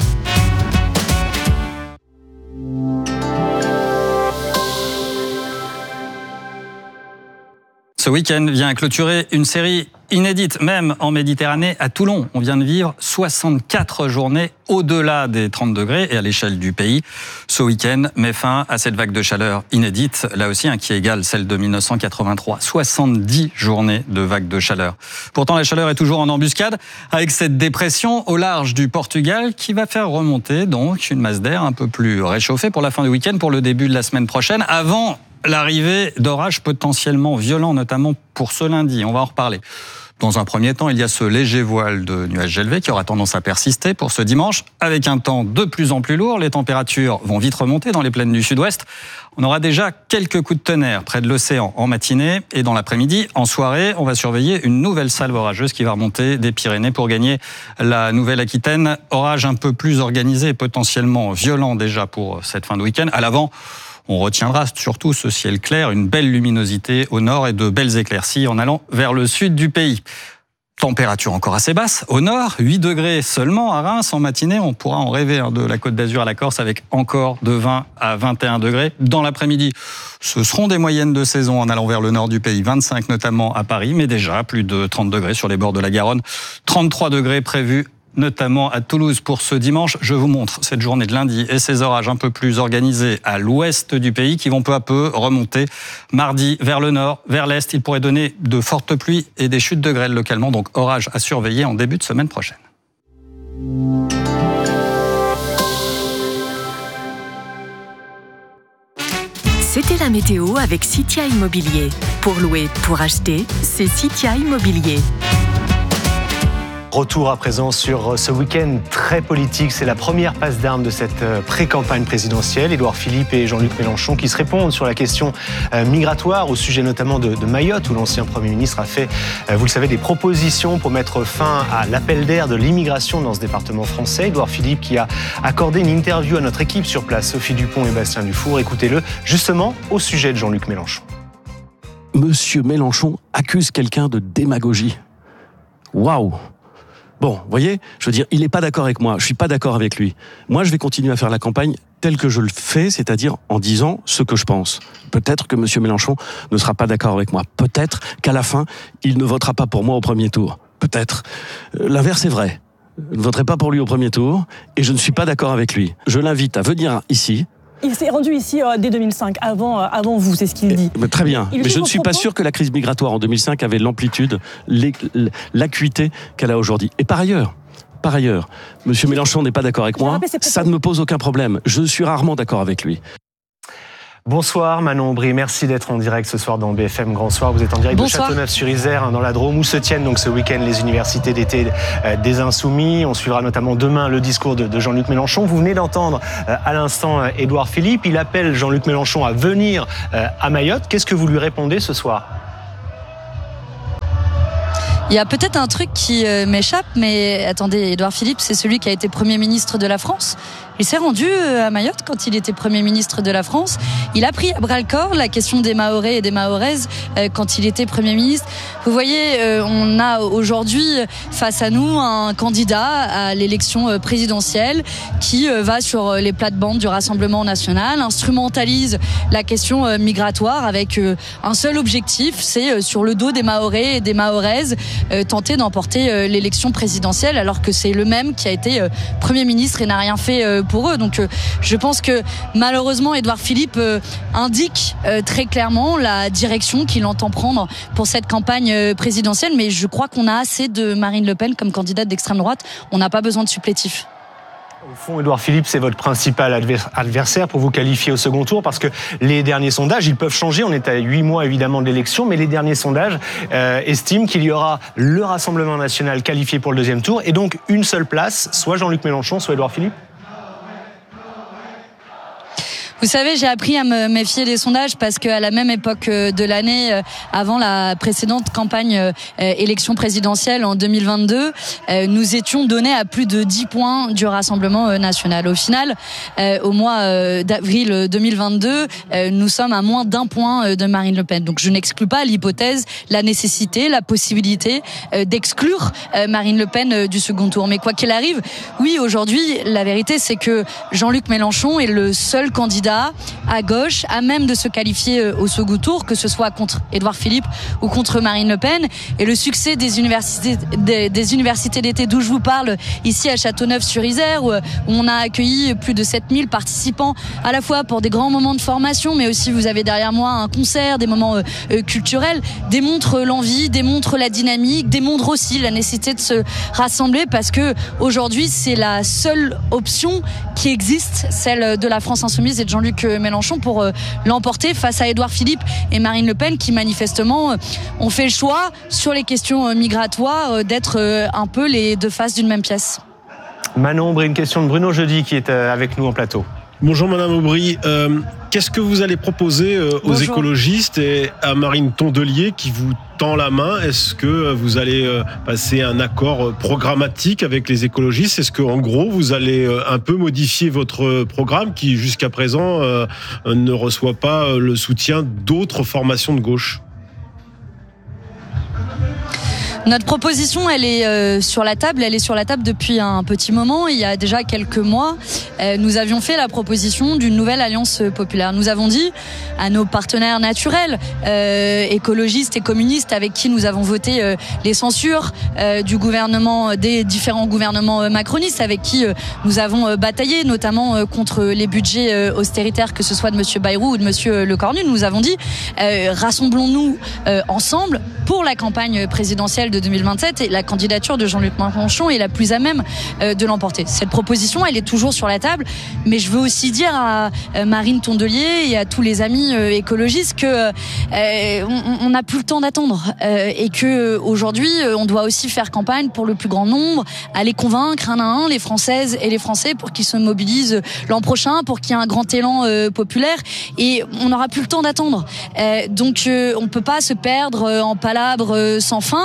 Speaker 6: Ce week-end vient clôturer une série inédite, même en Méditerranée, à Toulon. On vient de vivre soixante-quatre journées au-delà des trente degrés et à l'échelle du pays. Ce week-end met fin à cette vague de chaleur inédite, là aussi, hein, qui égale celle de mille neuf cent quatre-vingt-trois. soixante-dix journées de vague de chaleur. Pourtant, la chaleur est toujours en embuscade, avec cette dépression au large du Portugal qui va faire remonter donc une masse d'air un peu plus réchauffée pour la fin du week-end, pour le début de la semaine prochaine, avant l'arrivée d'orages potentiellement violents, notamment pour ce lundi. On va en reparler. Dans un premier temps, il y a ce léger voile de nuages élevés qui aura tendance à persister pour ce dimanche, avec un temps de plus en plus lourd. Les températures vont vite remonter dans les plaines du sud-ouest. On aura déjà quelques coups de tonnerre près de l'océan en matinée et dans l'après-midi. En soirée, on va surveiller une nouvelle salve orageuse qui va remonter des Pyrénées pour gagner la Nouvelle-Aquitaine. Orage un peu plus organisé et potentiellement violent déjà pour cette fin de week-end. À l'avant, on retiendra surtout ce ciel clair, une belle luminosité au nord et de belles éclaircies en allant vers le sud du pays. Température encore assez basse. Au nord, huit degrés seulement à Reims. En matinée, on pourra en rêver de la Côte d'Azur à la Corse avec encore de vingt à vingt et un degrés. Dans l'après-midi, ce seront des moyennes de saison en allant vers le nord du pays. vingt-cinq notamment à Paris, mais déjà plus de trente degrés sur les bords de la Garonne. trente-trois degrés prévus notamment à Toulouse pour ce dimanche. Je vous montre cette journée de lundi et ces orages un peu plus organisés à l'ouest du pays qui vont peu à peu remonter mardi vers le nord, vers l'est. Il pourrait donner de fortes pluies et des chutes de grêle localement, donc orages à surveiller en début de semaine prochaine.
Speaker 5: C'était la météo avec Citia Immobilier. Pour louer, pour acheter, c'est Citia Immobilier.
Speaker 2: Retour à présent sur ce week-end très politique. C'est la première passe d'armes de cette pré-campagne présidentielle. Édouard Philippe et Jean-Luc Mélenchon qui se répondent sur la question migratoire, au sujet notamment de, de Mayotte, où l'ancien Premier ministre a fait, vous le savez, des propositions pour mettre fin à l'appel d'air de l'immigration dans ce département français. Édouard Philippe qui a accordé une interview à notre équipe sur place, Sophie Dupont et Bastien Dufour. Écoutez-le justement au sujet de Jean-Luc Mélenchon.
Speaker 16: Monsieur Mélenchon accuse quelqu'un de démagogie. Waouh! Bon, vous voyez, je veux dire, il n'est pas d'accord avec moi, je suis pas d'accord avec lui. Moi, je vais continuer à faire la campagne telle que je le fais, c'est-à-dire en disant ce que je pense. Peut-être que Monsieur Mélenchon ne sera pas d'accord avec moi. Peut-être qu'à la fin, il ne votera pas pour moi au premier tour. Peut-être. L'inverse est vrai. Je ne voterai pas pour lui au premier tour et je ne suis pas d'accord avec lui. Je l'invite à venir ici.
Speaker 17: Il s'est rendu ici euh, dès deux mille cinq, avant, euh, avant vous, c'est ce qu'il dit.
Speaker 16: Mais très bien, il mais je ne suis propos... pas sûr que la crise migratoire en deux mille cinq avait l'amplitude, l'acuité qu'elle a aujourd'hui. Et par ailleurs, par ailleurs, M. Mélenchon n'est pas d'accord avec moi, ça ne me pose aucun problème. Je suis rarement d'accord avec lui.
Speaker 2: Bonsoir Manon Aubry, merci d'être en direct ce soir dans B F M Grand Soir. Vous êtes en direct Bonsoir. de Châteauneuf-sur-Isère, dans la Drôme, où se tiennent donc ce week-end les universités d'été des Insoumis. On suivra notamment demain le discours de Jean-Luc Mélenchon. Vous venez d'entendre à l'instant Édouard Philippe. Il appelle Jean-Luc Mélenchon à venir à Mayotte. Qu'est-ce que vous lui répondez ce soir ?
Speaker 18: Il y a peut-être un truc qui m'échappe, mais attendez, Édouard Philippe, c'est celui qui a été Premier ministre de la France. Il s'est rendu à Mayotte quand il était Premier ministre de la France. Il a pris à bras-le-corps la question des Mahorais et des Mahoraises quand il était Premier ministre. Vous voyez, on a aujourd'hui face à nous un candidat à l'élection présidentielle qui va sur les plates-bandes du Rassemblement national, instrumentalise la question migratoire avec un seul objectif, c'est sur le dos des Mahorais et des Mahoraises tenter d'emporter l'élection présidentielle alors que c'est le même qui a été Premier ministre et n'a rien fait pour eux. Donc je pense que malheureusement Édouard Philippe indique très clairement la direction qu'il entend prendre pour cette campagne présidentielle, mais je crois qu'on a assez de Marine Le Pen comme candidate d'extrême droite, on n'a pas besoin de supplétifs.
Speaker 2: Au fond, Édouard Philippe, c'est votre principal adversaire pour vous qualifier au second tour, parce que les derniers sondages, ils peuvent changer. On est à huit mois, évidemment, de l'élection, mais les derniers sondages euh, estiment qu'il y aura le Rassemblement national qualifié pour le deuxième tour, et donc une seule place, soit Jean-Luc Mélenchon, soit Édouard Philippe.
Speaker 18: Vous savez, j'ai appris à me méfier des sondages parce qu'à la même époque de l'année, avant la précédente campagne élection présidentielle en deux mille vingt-deux, nous étions donnés à plus de dix points du Rassemblement national. Au final, au mois d'avril deux mille vingt-deux, nous sommes à moins d'un point de Marine Le Pen. Donc je n'exclus pas l'hypothèse, la nécessité, la possibilité d'exclure Marine Le Pen du second tour. Mais quoi qu'il arrive, oui, aujourd'hui, la vérité, c'est que Jean-Luc Mélenchon est le seul candidat à gauche, à même de se qualifier au second tour, que ce soit contre Édouard Philippe ou contre Marine Le Pen. Et le succès des universités, des, des universités d'été d'où je vous parle, ici à Châteauneuf-sur-Isère, où, où on a accueilli plus de sept mille participants, à la fois pour des grands moments de formation, mais aussi vous avez derrière moi un concert, des moments euh, culturels, démontre l'envie, démontre la dynamique, démontre aussi la nécessité de se rassembler, parce que aujourd'hui c'est la seule option qui existe, celle de la France insoumise et de Jean-Luc Mélenchon, pour euh, l'emporter face à Édouard Philippe et Marine Le Pen, qui manifestement euh, ont fait le choix sur les questions euh, migratoires euh, d'être euh, un peu les deux faces d'une même pièce.
Speaker 2: Manon Aubry, une question de Bruno Jeudi qui est euh, avec nous en plateau.
Speaker 3: Bonjour Madame Aubry, euh, qu'est-ce que vous allez proposer euh, aux Bonjour. écologistes et à Marine Tondelier qui vous tend la main? Est-ce que vous allez euh, passer un accord programmatique avec les écologistes? Est-ce que en gros vous allez euh, un peu modifier votre programme qui jusqu'à présent euh, ne reçoit pas le soutien d'autres formations de gauche?
Speaker 18: Notre proposition, elle est euh, sur la table. Elle est sur la table depuis un petit moment. Il y a déjà quelques mois, euh, nous avions fait la proposition d'une nouvelle alliance populaire. Nous avons dit à nos partenaires naturels, euh, écologistes et communistes, avec qui nous avons voté euh, les censures euh, du gouvernement, des différents gouvernements euh, macronistes, avec qui euh, nous avons euh, bataillé, notamment euh, contre les budgets euh, austéritaires, que ce soit de Monsieur Bayrou ou de Monsieur Lecornu. Nous avons dit euh, rassemblons-nous euh, ensemble pour la campagne présidentielle de deux mille vingt-sept, et la candidature de Jean-Luc Mélenchon est la plus à même de l'emporter. Cette proposition, elle est toujours sur la table, mais je veux aussi dire à Marine Tondelier et à tous les amis écologistes que euh, on n'a plus le temps d'attendre euh, et que aujourd'hui, on doit aussi faire campagne pour le plus grand nombre, aller convaincre un à un les Françaises et les Français pour qu'ils se mobilisent l'an prochain, pour qu'il y ait un grand élan euh, populaire, et on n'aura plus le temps d'attendre. Euh, donc, euh, on peut pas se perdre en palabres sans fin.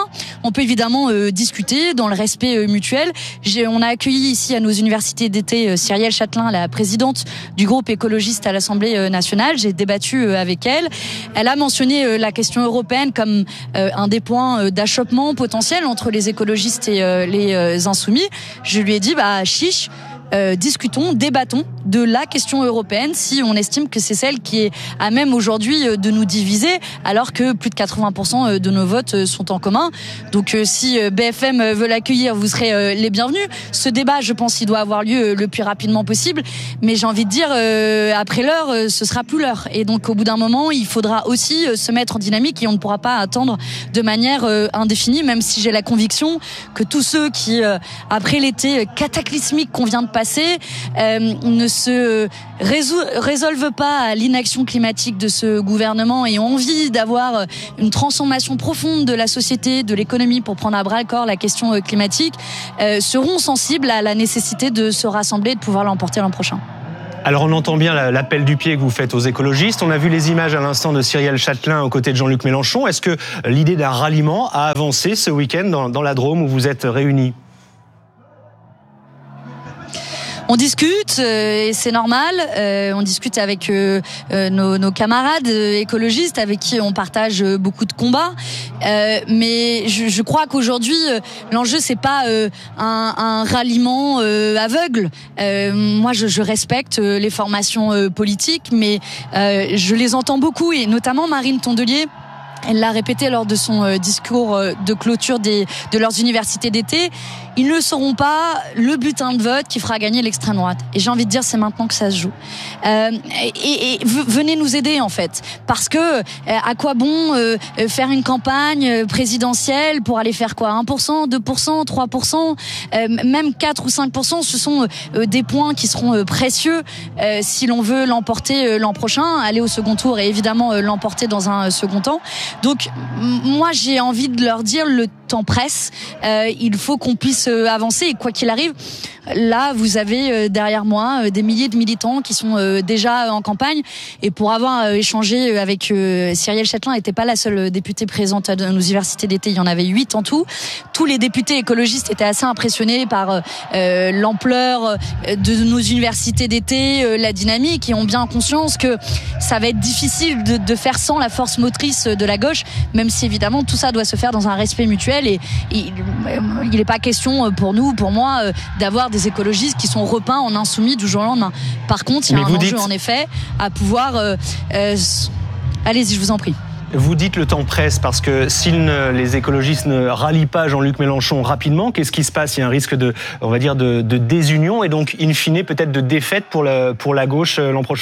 Speaker 18: on peut évidemment euh, discuter dans le respect euh, mutuel. J'ai, on a accueilli ici à nos universités d'été euh, Cyrielle Châtelain, la présidente du groupe écologiste à l'Assemblée euh, nationale. J'ai débattu euh, avec elle. Elle a mentionné euh, la question européenne comme euh, un des points euh, d'achoppement potentiel entre les écologistes et euh, les euh, insoumis. Je lui ai dit, bah chiche. Euh, discutons, débattons de la question européenne si on estime que c'est celle qui est à même aujourd'hui de nous diviser, alors que plus de quatre-vingts pour cent de nos votes sont en commun. Donc si B F M veut l'accueillir, vous serez les bienvenus. Ce débat, je pense, il doit avoir lieu le plus rapidement possible, mais j'ai envie de dire, après l'heure, ce sera plus l'heure. Et donc au bout d'un moment, il faudra aussi se mettre en dynamique et on ne pourra pas attendre de manière indéfinie, même si j'ai la conviction que tous ceux qui, après l'été cataclysmique qu'on vient de passer, euh, ne se résol- résolvent pas à l'inaction climatique de ce gouvernement et ont envie d'avoir une transformation profonde de la société, de l'économie pour prendre à bras le corps la question climatique, euh, seront sensibles à la nécessité de se rassembler et de pouvoir l'emporter l'an prochain.
Speaker 2: Alors on entend bien l'appel du pied que vous faites aux écologistes. On a vu les images à l'instant de Cyrielle Châtelain aux côtés de Jean-Luc Mélenchon. Est-ce que l'idée d'un ralliement a avancé ce week-end dans, dans la Drôme où vous êtes réunis ?
Speaker 18: On discute, euh, et c'est normal. Euh, on discute avec euh, euh, nos, nos camarades écologistes avec qui on partage beaucoup de combats. Euh, mais je, je crois qu'aujourd'hui, euh, l'enjeu c'est pas euh, un, un ralliement euh, aveugle. Euh, moi, je, je respecte les formations euh, politiques, mais euh, je les entends beaucoup, et notamment Marine Tondelier. Elle l'a répété lors de son discours de clôture des, de leurs universités d'été. Ils ne seront pas le butin de vote qui fera gagner l'extrême droite. Et j'ai envie de dire, c'est maintenant que ça se joue. Euh, et, et venez nous aider, en fait. Parce que, à quoi bon euh, faire une campagne présidentielle pour aller faire quoi ? un pour cent, deux pour cent, trois pour cent, euh, même quatre ou cinq pour cent, ce sont euh, des points qui seront euh, précieux euh, si l'on veut l'emporter euh, l'an prochain, aller au second tour et évidemment euh, l'emporter dans un euh, second temps. Donc, moi, j'ai envie de leur dire, le temps presse. Euh, il faut qu'on puisse avancer. Et quoi qu'il arrive, là, vous avez derrière moi des milliers de militants qui sont déjà en campagne. Et pour avoir échangé avec Cyrielle Châtelain, elle n'était pas la seule députée présente à nos universités d'été. Il y en avait huit en tout. Tous les députés écologistes étaient assez impressionnés par euh, l'ampleur de nos universités d'été, la dynamique, et ont bien conscience que ça va être difficile de, de faire sans la force motrice de la gauche, même si évidemment tout ça doit se faire dans un respect mutuel. Et, et il n'est pas question pour nous, pour moi, d'avoir des écologistes qui sont repeints en insoumis du jour au lendemain. Par contre, il y a Mais un enjeu dites... en effet à pouvoir... Euh, euh, allez-y, je vous en prie.
Speaker 2: Vous dites le temps presse parce que si ne, les écologistes ne rallient pas Jean-Luc Mélenchon rapidement, qu'est-ce qui se passe ? Il y a un risque de, on va dire, de, de désunion et donc, in fine, peut-être de défaite pour, le, pour la gauche l'an prochain ?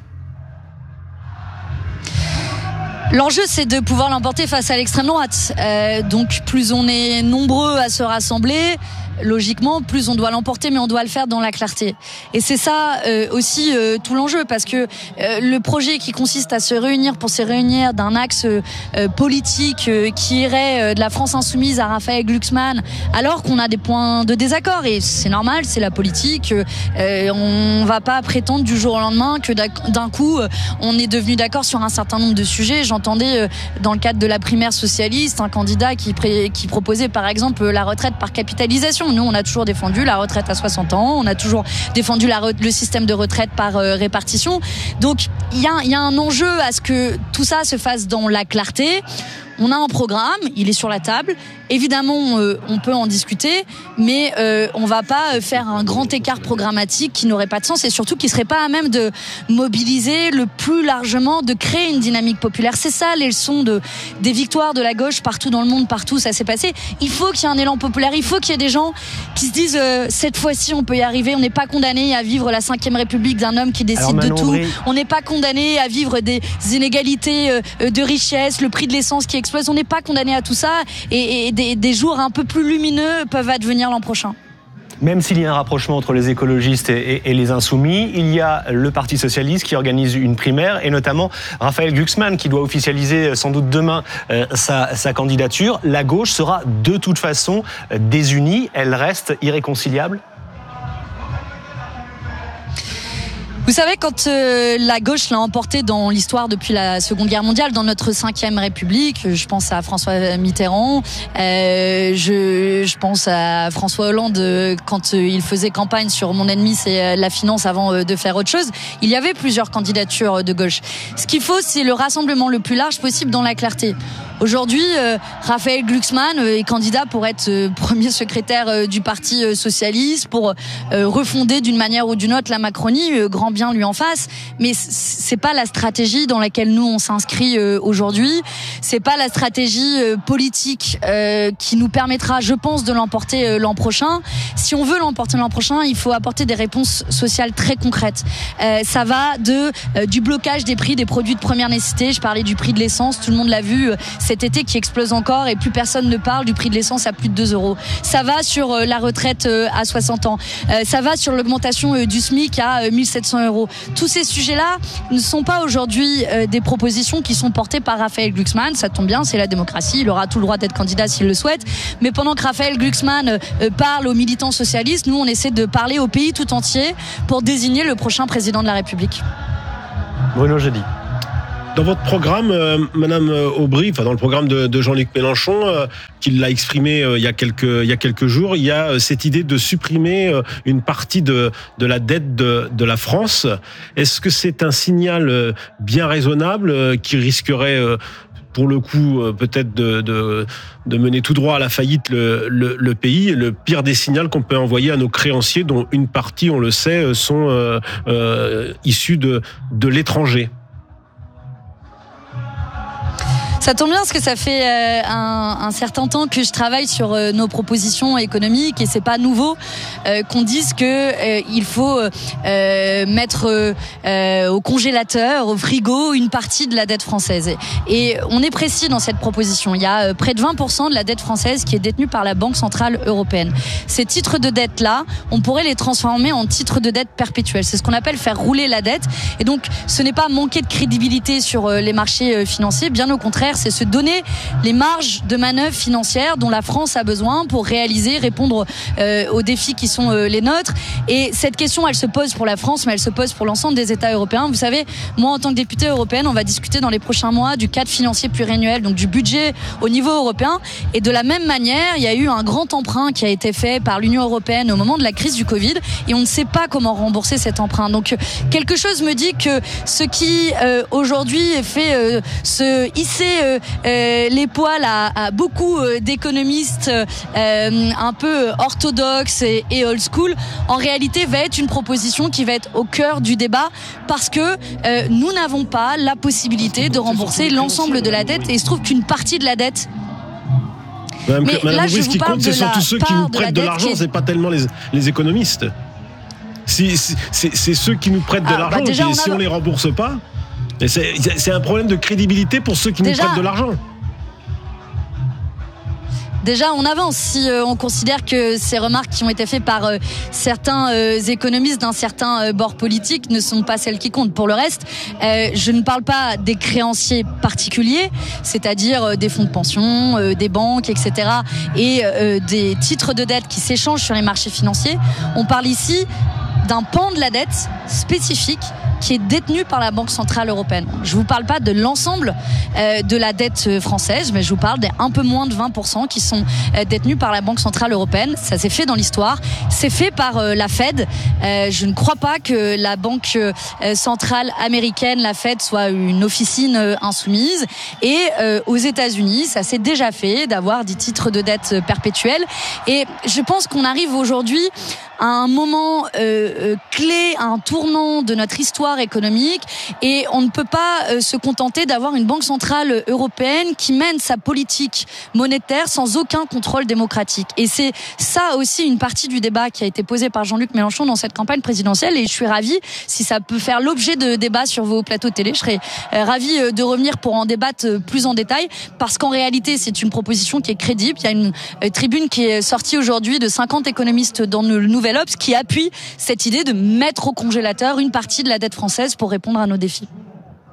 Speaker 18: L'enjeu, c'est de pouvoir l'emporter face à l'extrême droite. Euh, donc, plus on est nombreux à se rassembler, logiquement, plus on doit l'emporter, mais on doit le faire dans la clarté. Et c'est ça euh, aussi euh, tout l'enjeu, parce que euh, le projet qui consiste à se réunir pour se réunir d'un axe euh, politique euh, qui irait euh, de la France insoumise à Raphaël Glucksmann, alors qu'on a des points de désaccord, et c'est normal, c'est la politique. Euh, on va pas prétendre du jour au lendemain que d'un coup, euh, on est devenu d'accord sur un certain nombre de sujets. J'entendais euh, dans le cadre de la primaire socialiste un candidat qui, pré- qui proposait par exemple la retraite par capitalisation. Nous, on a toujours défendu la retraite à soixante ans, on a toujours défendu la re- le système de retraite par euh, répartition. Donc, il y a, y a un enjeu à ce que tout ça se fasse dans la clarté. On a un programme, il est sur la table. Évidemment, euh, on peut en discuter, mais euh, on va pas faire un grand écart programmatique qui n'aurait pas de sens et surtout qui serait pas à même de mobiliser le plus largement, de créer une dynamique populaire. C'est ça les leçons de, des victoires de la gauche partout dans le monde, partout ça s'est passé. Il faut qu'il y ait un élan populaire, il faut qu'il y ait des gens qui se disent euh, cette fois-ci on peut y arriver, on n'est pas condamné à vivre la cinquième République d'un homme qui décide de tout, on n'est pas condamné à vivre des inégalités euh, de richesse, le prix de l'essence qui explose, on n'est pas condamné à tout ça et, et des, des jours un peu plus lumineux peuvent advenir l'an prochain.
Speaker 2: Même s'il y a un rapprochement entre les écologistes et, et, et les insoumis, il y a le Parti socialiste qui organise une primaire et notamment Raphaël Glucksmann qui doit officialiser sans doute demain euh, sa, sa candidature. La gauche sera de toute façon désunie, elle reste irréconciliable.
Speaker 18: Vous savez, quand euh, la gauche l'a emporté dans l'histoire depuis la Seconde Guerre mondiale, dans notre cinquième République, je pense à François Mitterrand, euh, je, je pense à François Hollande quand euh, il faisait campagne sur mon ennemi, c'est la finance avant euh, de faire autre chose. Il y avait plusieurs candidatures de gauche. Ce qu'il faut, c'est le rassemblement le plus large possible dans la clarté. Aujourd'hui, euh, Raphaël Glucksmann euh, est candidat pour être euh, premier secrétaire euh, du Parti euh, socialiste, pour euh, refonder d'une manière ou d'une autre la Macronie, euh, grand bien lui en face. Mais c'est pas la stratégie dans laquelle nous on s'inscrit euh, aujourd'hui. C'est pas la stratégie euh, politique euh, qui nous permettra, je pense, de l'emporter euh, l'an prochain. Si on veut l'emporter l'an prochain, il faut apporter des réponses sociales très concrètes. Euh, ça va de euh, du blocage des prix des produits de première nécessité. Je parlais du prix de l'essence, tout le monde l'a vu. Euh, cet été qui explose encore et plus personne ne parle du prix de l'essence à plus de deux euros. Ça va sur euh, la retraite euh, à soixante ans. Euh, ça va sur l'augmentation euh, du SMIC à euh, mille sept cents euros. Tous ces sujets-là ne sont pas aujourd'hui euh, des propositions qui sont portées par Raphaël Glucksmann. Ça tombe bien, c'est la démocratie. Il aura tout le droit d'être candidat s'il le souhaite. Mais pendant que Raphaël Glucksmann euh, parle aux militants socialistes, nous, on essaie de parler au pays tout entier pour désigner le prochain président de la République.
Speaker 2: Bruno Jeudi.
Speaker 3: Dans votre programme, euh, Madame Aubry, enfin dans le programme de, de Jean-Luc Mélenchon, euh, qui l'a exprimé euh, il y a quelques il y a quelques jours, il y a euh, cette idée de supprimer euh, une partie de de la dette de de la France. Est-ce que c'est un signal euh, bien raisonnable euh, qui risquerait euh, pour le coup, euh, peut-être de, de, de mener tout droit à la faillite le, le, le pays, le pire des signaux qu'on peut envoyer à nos créanciers, dont une partie, on le sait, sont euh, euh, issus de, de l'étranger?
Speaker 18: Ça tombe bien parce que ça fait euh, un, un certain temps que je travaille sur euh, nos propositions économiques et c'est pas nouveau euh, qu'on dise que euh, il faut euh, mettre euh, au congélateur, au frigo, une partie de la dette française. Et on est précis dans cette proposition. Il y a euh, près de vingt pour cent de la dette française qui est détenue par la Banque centrale européenne. Ces titres de dette là, on pourrait les transformer en titres de dette perpétuels. C'est ce qu'on appelle faire rouler la dette. Et donc, ce n'est pas manquer de crédibilité sur euh, les marchés euh, financiers, bien au contraire. C'est se donner les marges de manœuvre financières dont la France a besoin pour réaliser, répondre euh, aux défis qui sont euh, les nôtres. Et cette question, elle se pose pour la France, mais elle se pose pour l'ensemble des États européens. Vous savez, moi, en tant que députée européenne, on va discuter dans les prochains mois du cadre financier pluriannuel, donc du budget au niveau européen. Et de la même manière, il y a eu un grand emprunt qui a été fait par l'Union européenne au moment de la crise du Covid, et on ne sait pas comment rembourser cet emprunt. Donc, quelque chose me dit que ce qui euh, aujourd'hui fait euh, se hisser euh, Euh, les poils à, à beaucoup euh, d'économistes euh, un peu orthodoxes et, et old school, en réalité va être une proposition qui va être au cœur du débat parce que euh, nous n'avons pas la possibilité de rembourser l'ensemble de la dette et il se trouve qu'une partie de la dette.
Speaker 3: Madame,
Speaker 18: Mais
Speaker 3: Madame
Speaker 18: là,
Speaker 3: Aubry,
Speaker 18: je
Speaker 3: ce
Speaker 18: vous
Speaker 3: qui
Speaker 18: parle
Speaker 3: compte,
Speaker 18: de
Speaker 3: c'est surtout
Speaker 18: la
Speaker 3: ceux qui
Speaker 18: part
Speaker 3: nous
Speaker 18: de la
Speaker 3: prêtent de
Speaker 18: dette
Speaker 3: l'argent,
Speaker 18: qui est-
Speaker 3: c'est pas tellement les, les économistes. Si, si- c'est, c'est ceux qui nous prêtent de
Speaker 18: Ah, bah,
Speaker 3: l'argent,
Speaker 18: déjà,
Speaker 3: qui,
Speaker 18: on
Speaker 3: si
Speaker 18: a-
Speaker 3: on les rembourse pas, et c'est, c'est un problème de crédibilité pour ceux qui
Speaker 18: Déjà-
Speaker 3: nous prêtent de l'argent.
Speaker 18: Déjà, on avance si euh, on considère que ces remarques qui ont été faites par euh, certains euh, économistes d'un certain euh, bord politique ne sont pas celles qui comptent. Pour le reste, euh, je ne parle pas des créanciers particuliers, c'est-à-dire euh, des fonds de pension, euh, des banques, et cetera, et euh, des titres de dette qui s'échangent sur les marchés financiers. On parle ici d'un pan de la dette spécifique qui est détenu par la Banque centrale européenne. Je ne vous parle pas de l'ensemble euh, de la dette française, mais je vous parle des un peu moins de vingt pour cent qui sont euh, détenus par la Banque centrale européenne. Ça s'est fait dans l'histoire. C'est fait par euh, la Fed. Euh, je ne crois pas que la Banque euh, centrale américaine, la Fed, soit une officine euh, insoumise. Et euh, aux États-Unis, ça s'est déjà fait d'avoir des titres de dette perpétuels. Et je pense qu'on arrive aujourd'hui à un moment euh, euh, clé, à un tournant de notre histoire économique, et on ne peut pas euh, se contenter d'avoir une banque centrale européenne qui mène sa politique monétaire sans aucun contrôle démocratique. Et c'est ça aussi une partie du débat qui a été posé par Jean-Luc Mélenchon dans cette campagne présidentielle, et je suis ravie, si ça peut faire l'objet de débats sur vos plateaux de télé, je serais euh, ravie euh, de revenir pour en débattre euh, plus en détail, parce qu'en réalité c'est une proposition qui est crédible. Il y a une euh, tribune qui est sortie aujourd'hui de cinquante économistes dans le Nouvel Obs qui appuie cette idée de mettre au congélateur une partie de la dette française pour répondre à nos défis.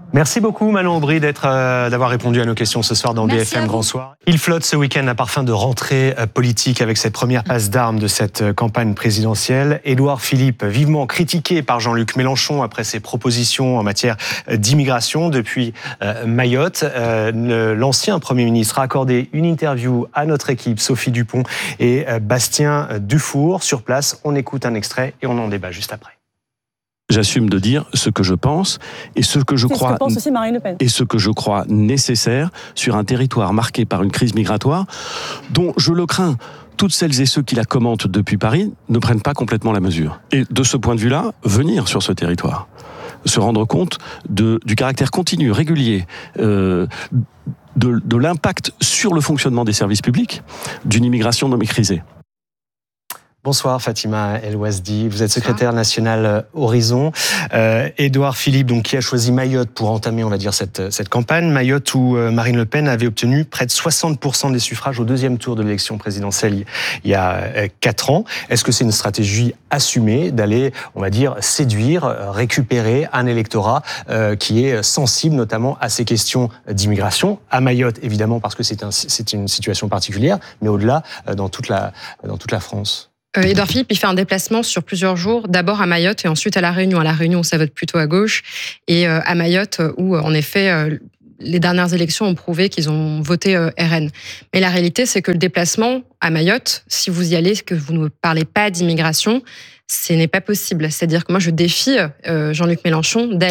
Speaker 2: Merci beaucoup Manon Aubry d'être, euh, d'avoir répondu à nos questions ce soir dans
Speaker 18: Merci
Speaker 2: B F M Grand Soir. Il flotte ce week-end un parfum de rentrée politique avec cette première passe d'armes de cette campagne présidentielle. Édouard Philippe, vivement critiqué par Jean-Luc Mélenchon après ses propositions en matière d'immigration depuis euh, Mayotte. Euh, l'ancien Premier ministre a accordé une interview à notre équipe, Sophie Dupont et euh, Bastien Dufour. Sur place, on écoute un extrait et on en débat juste après.
Speaker 16: J'assume de dire ce que je pense et ce que je
Speaker 17: C'est
Speaker 16: crois
Speaker 17: ce que pense aussi Marine Le Pen.
Speaker 16: et ce que je crois nécessaire sur un territoire marqué par une crise migratoire dont je le crains. Toutes celles et ceux qui la commentent depuis Paris ne prennent pas complètement la mesure. Et de ce point de vue-là, venir sur ce territoire, se rendre compte de, du caractère continu, régulier, euh, de, de l'impact sur le fonctionnement des services publics d'une immigration non maîtrisée.
Speaker 2: Bonsoir Fatima El Ouazdi, vous êtes secrétaire nationale Horizon. Euh, Édouard Philippe, donc, qui a choisi Mayotte pour entamer, on va dire, cette, cette campagne. Mayotte où Marine Le Pen avait obtenu près de soixante pour cent des suffrages au deuxième tour de l'élection présidentielle il y a quatre ans. Est-ce que c'est une stratégie assumée d'aller, on va dire, séduire, récupérer un électorat euh, qui est sensible notamment à ces questions d'immigration, à Mayotte évidemment parce que c'est, un, c'est une situation particulière, mais au-delà dans toute la, dans toute la France?
Speaker 1: Édouard Philippe, il fait un déplacement sur plusieurs jours, d'abord à Mayotte et ensuite à La Réunion. À La Réunion, ça vote plutôt à gauche. Et à Mayotte, où en effet, les dernières élections ont prouvé qu'ils ont voté R N. Mais la réalité, c'est que le déplacement à Mayotte, si vous y allez, que vous ne parlez pas d'immigration, ce n'est pas possible. C'est-à-dire que moi, je défie Jean-Luc Mélenchon d'aller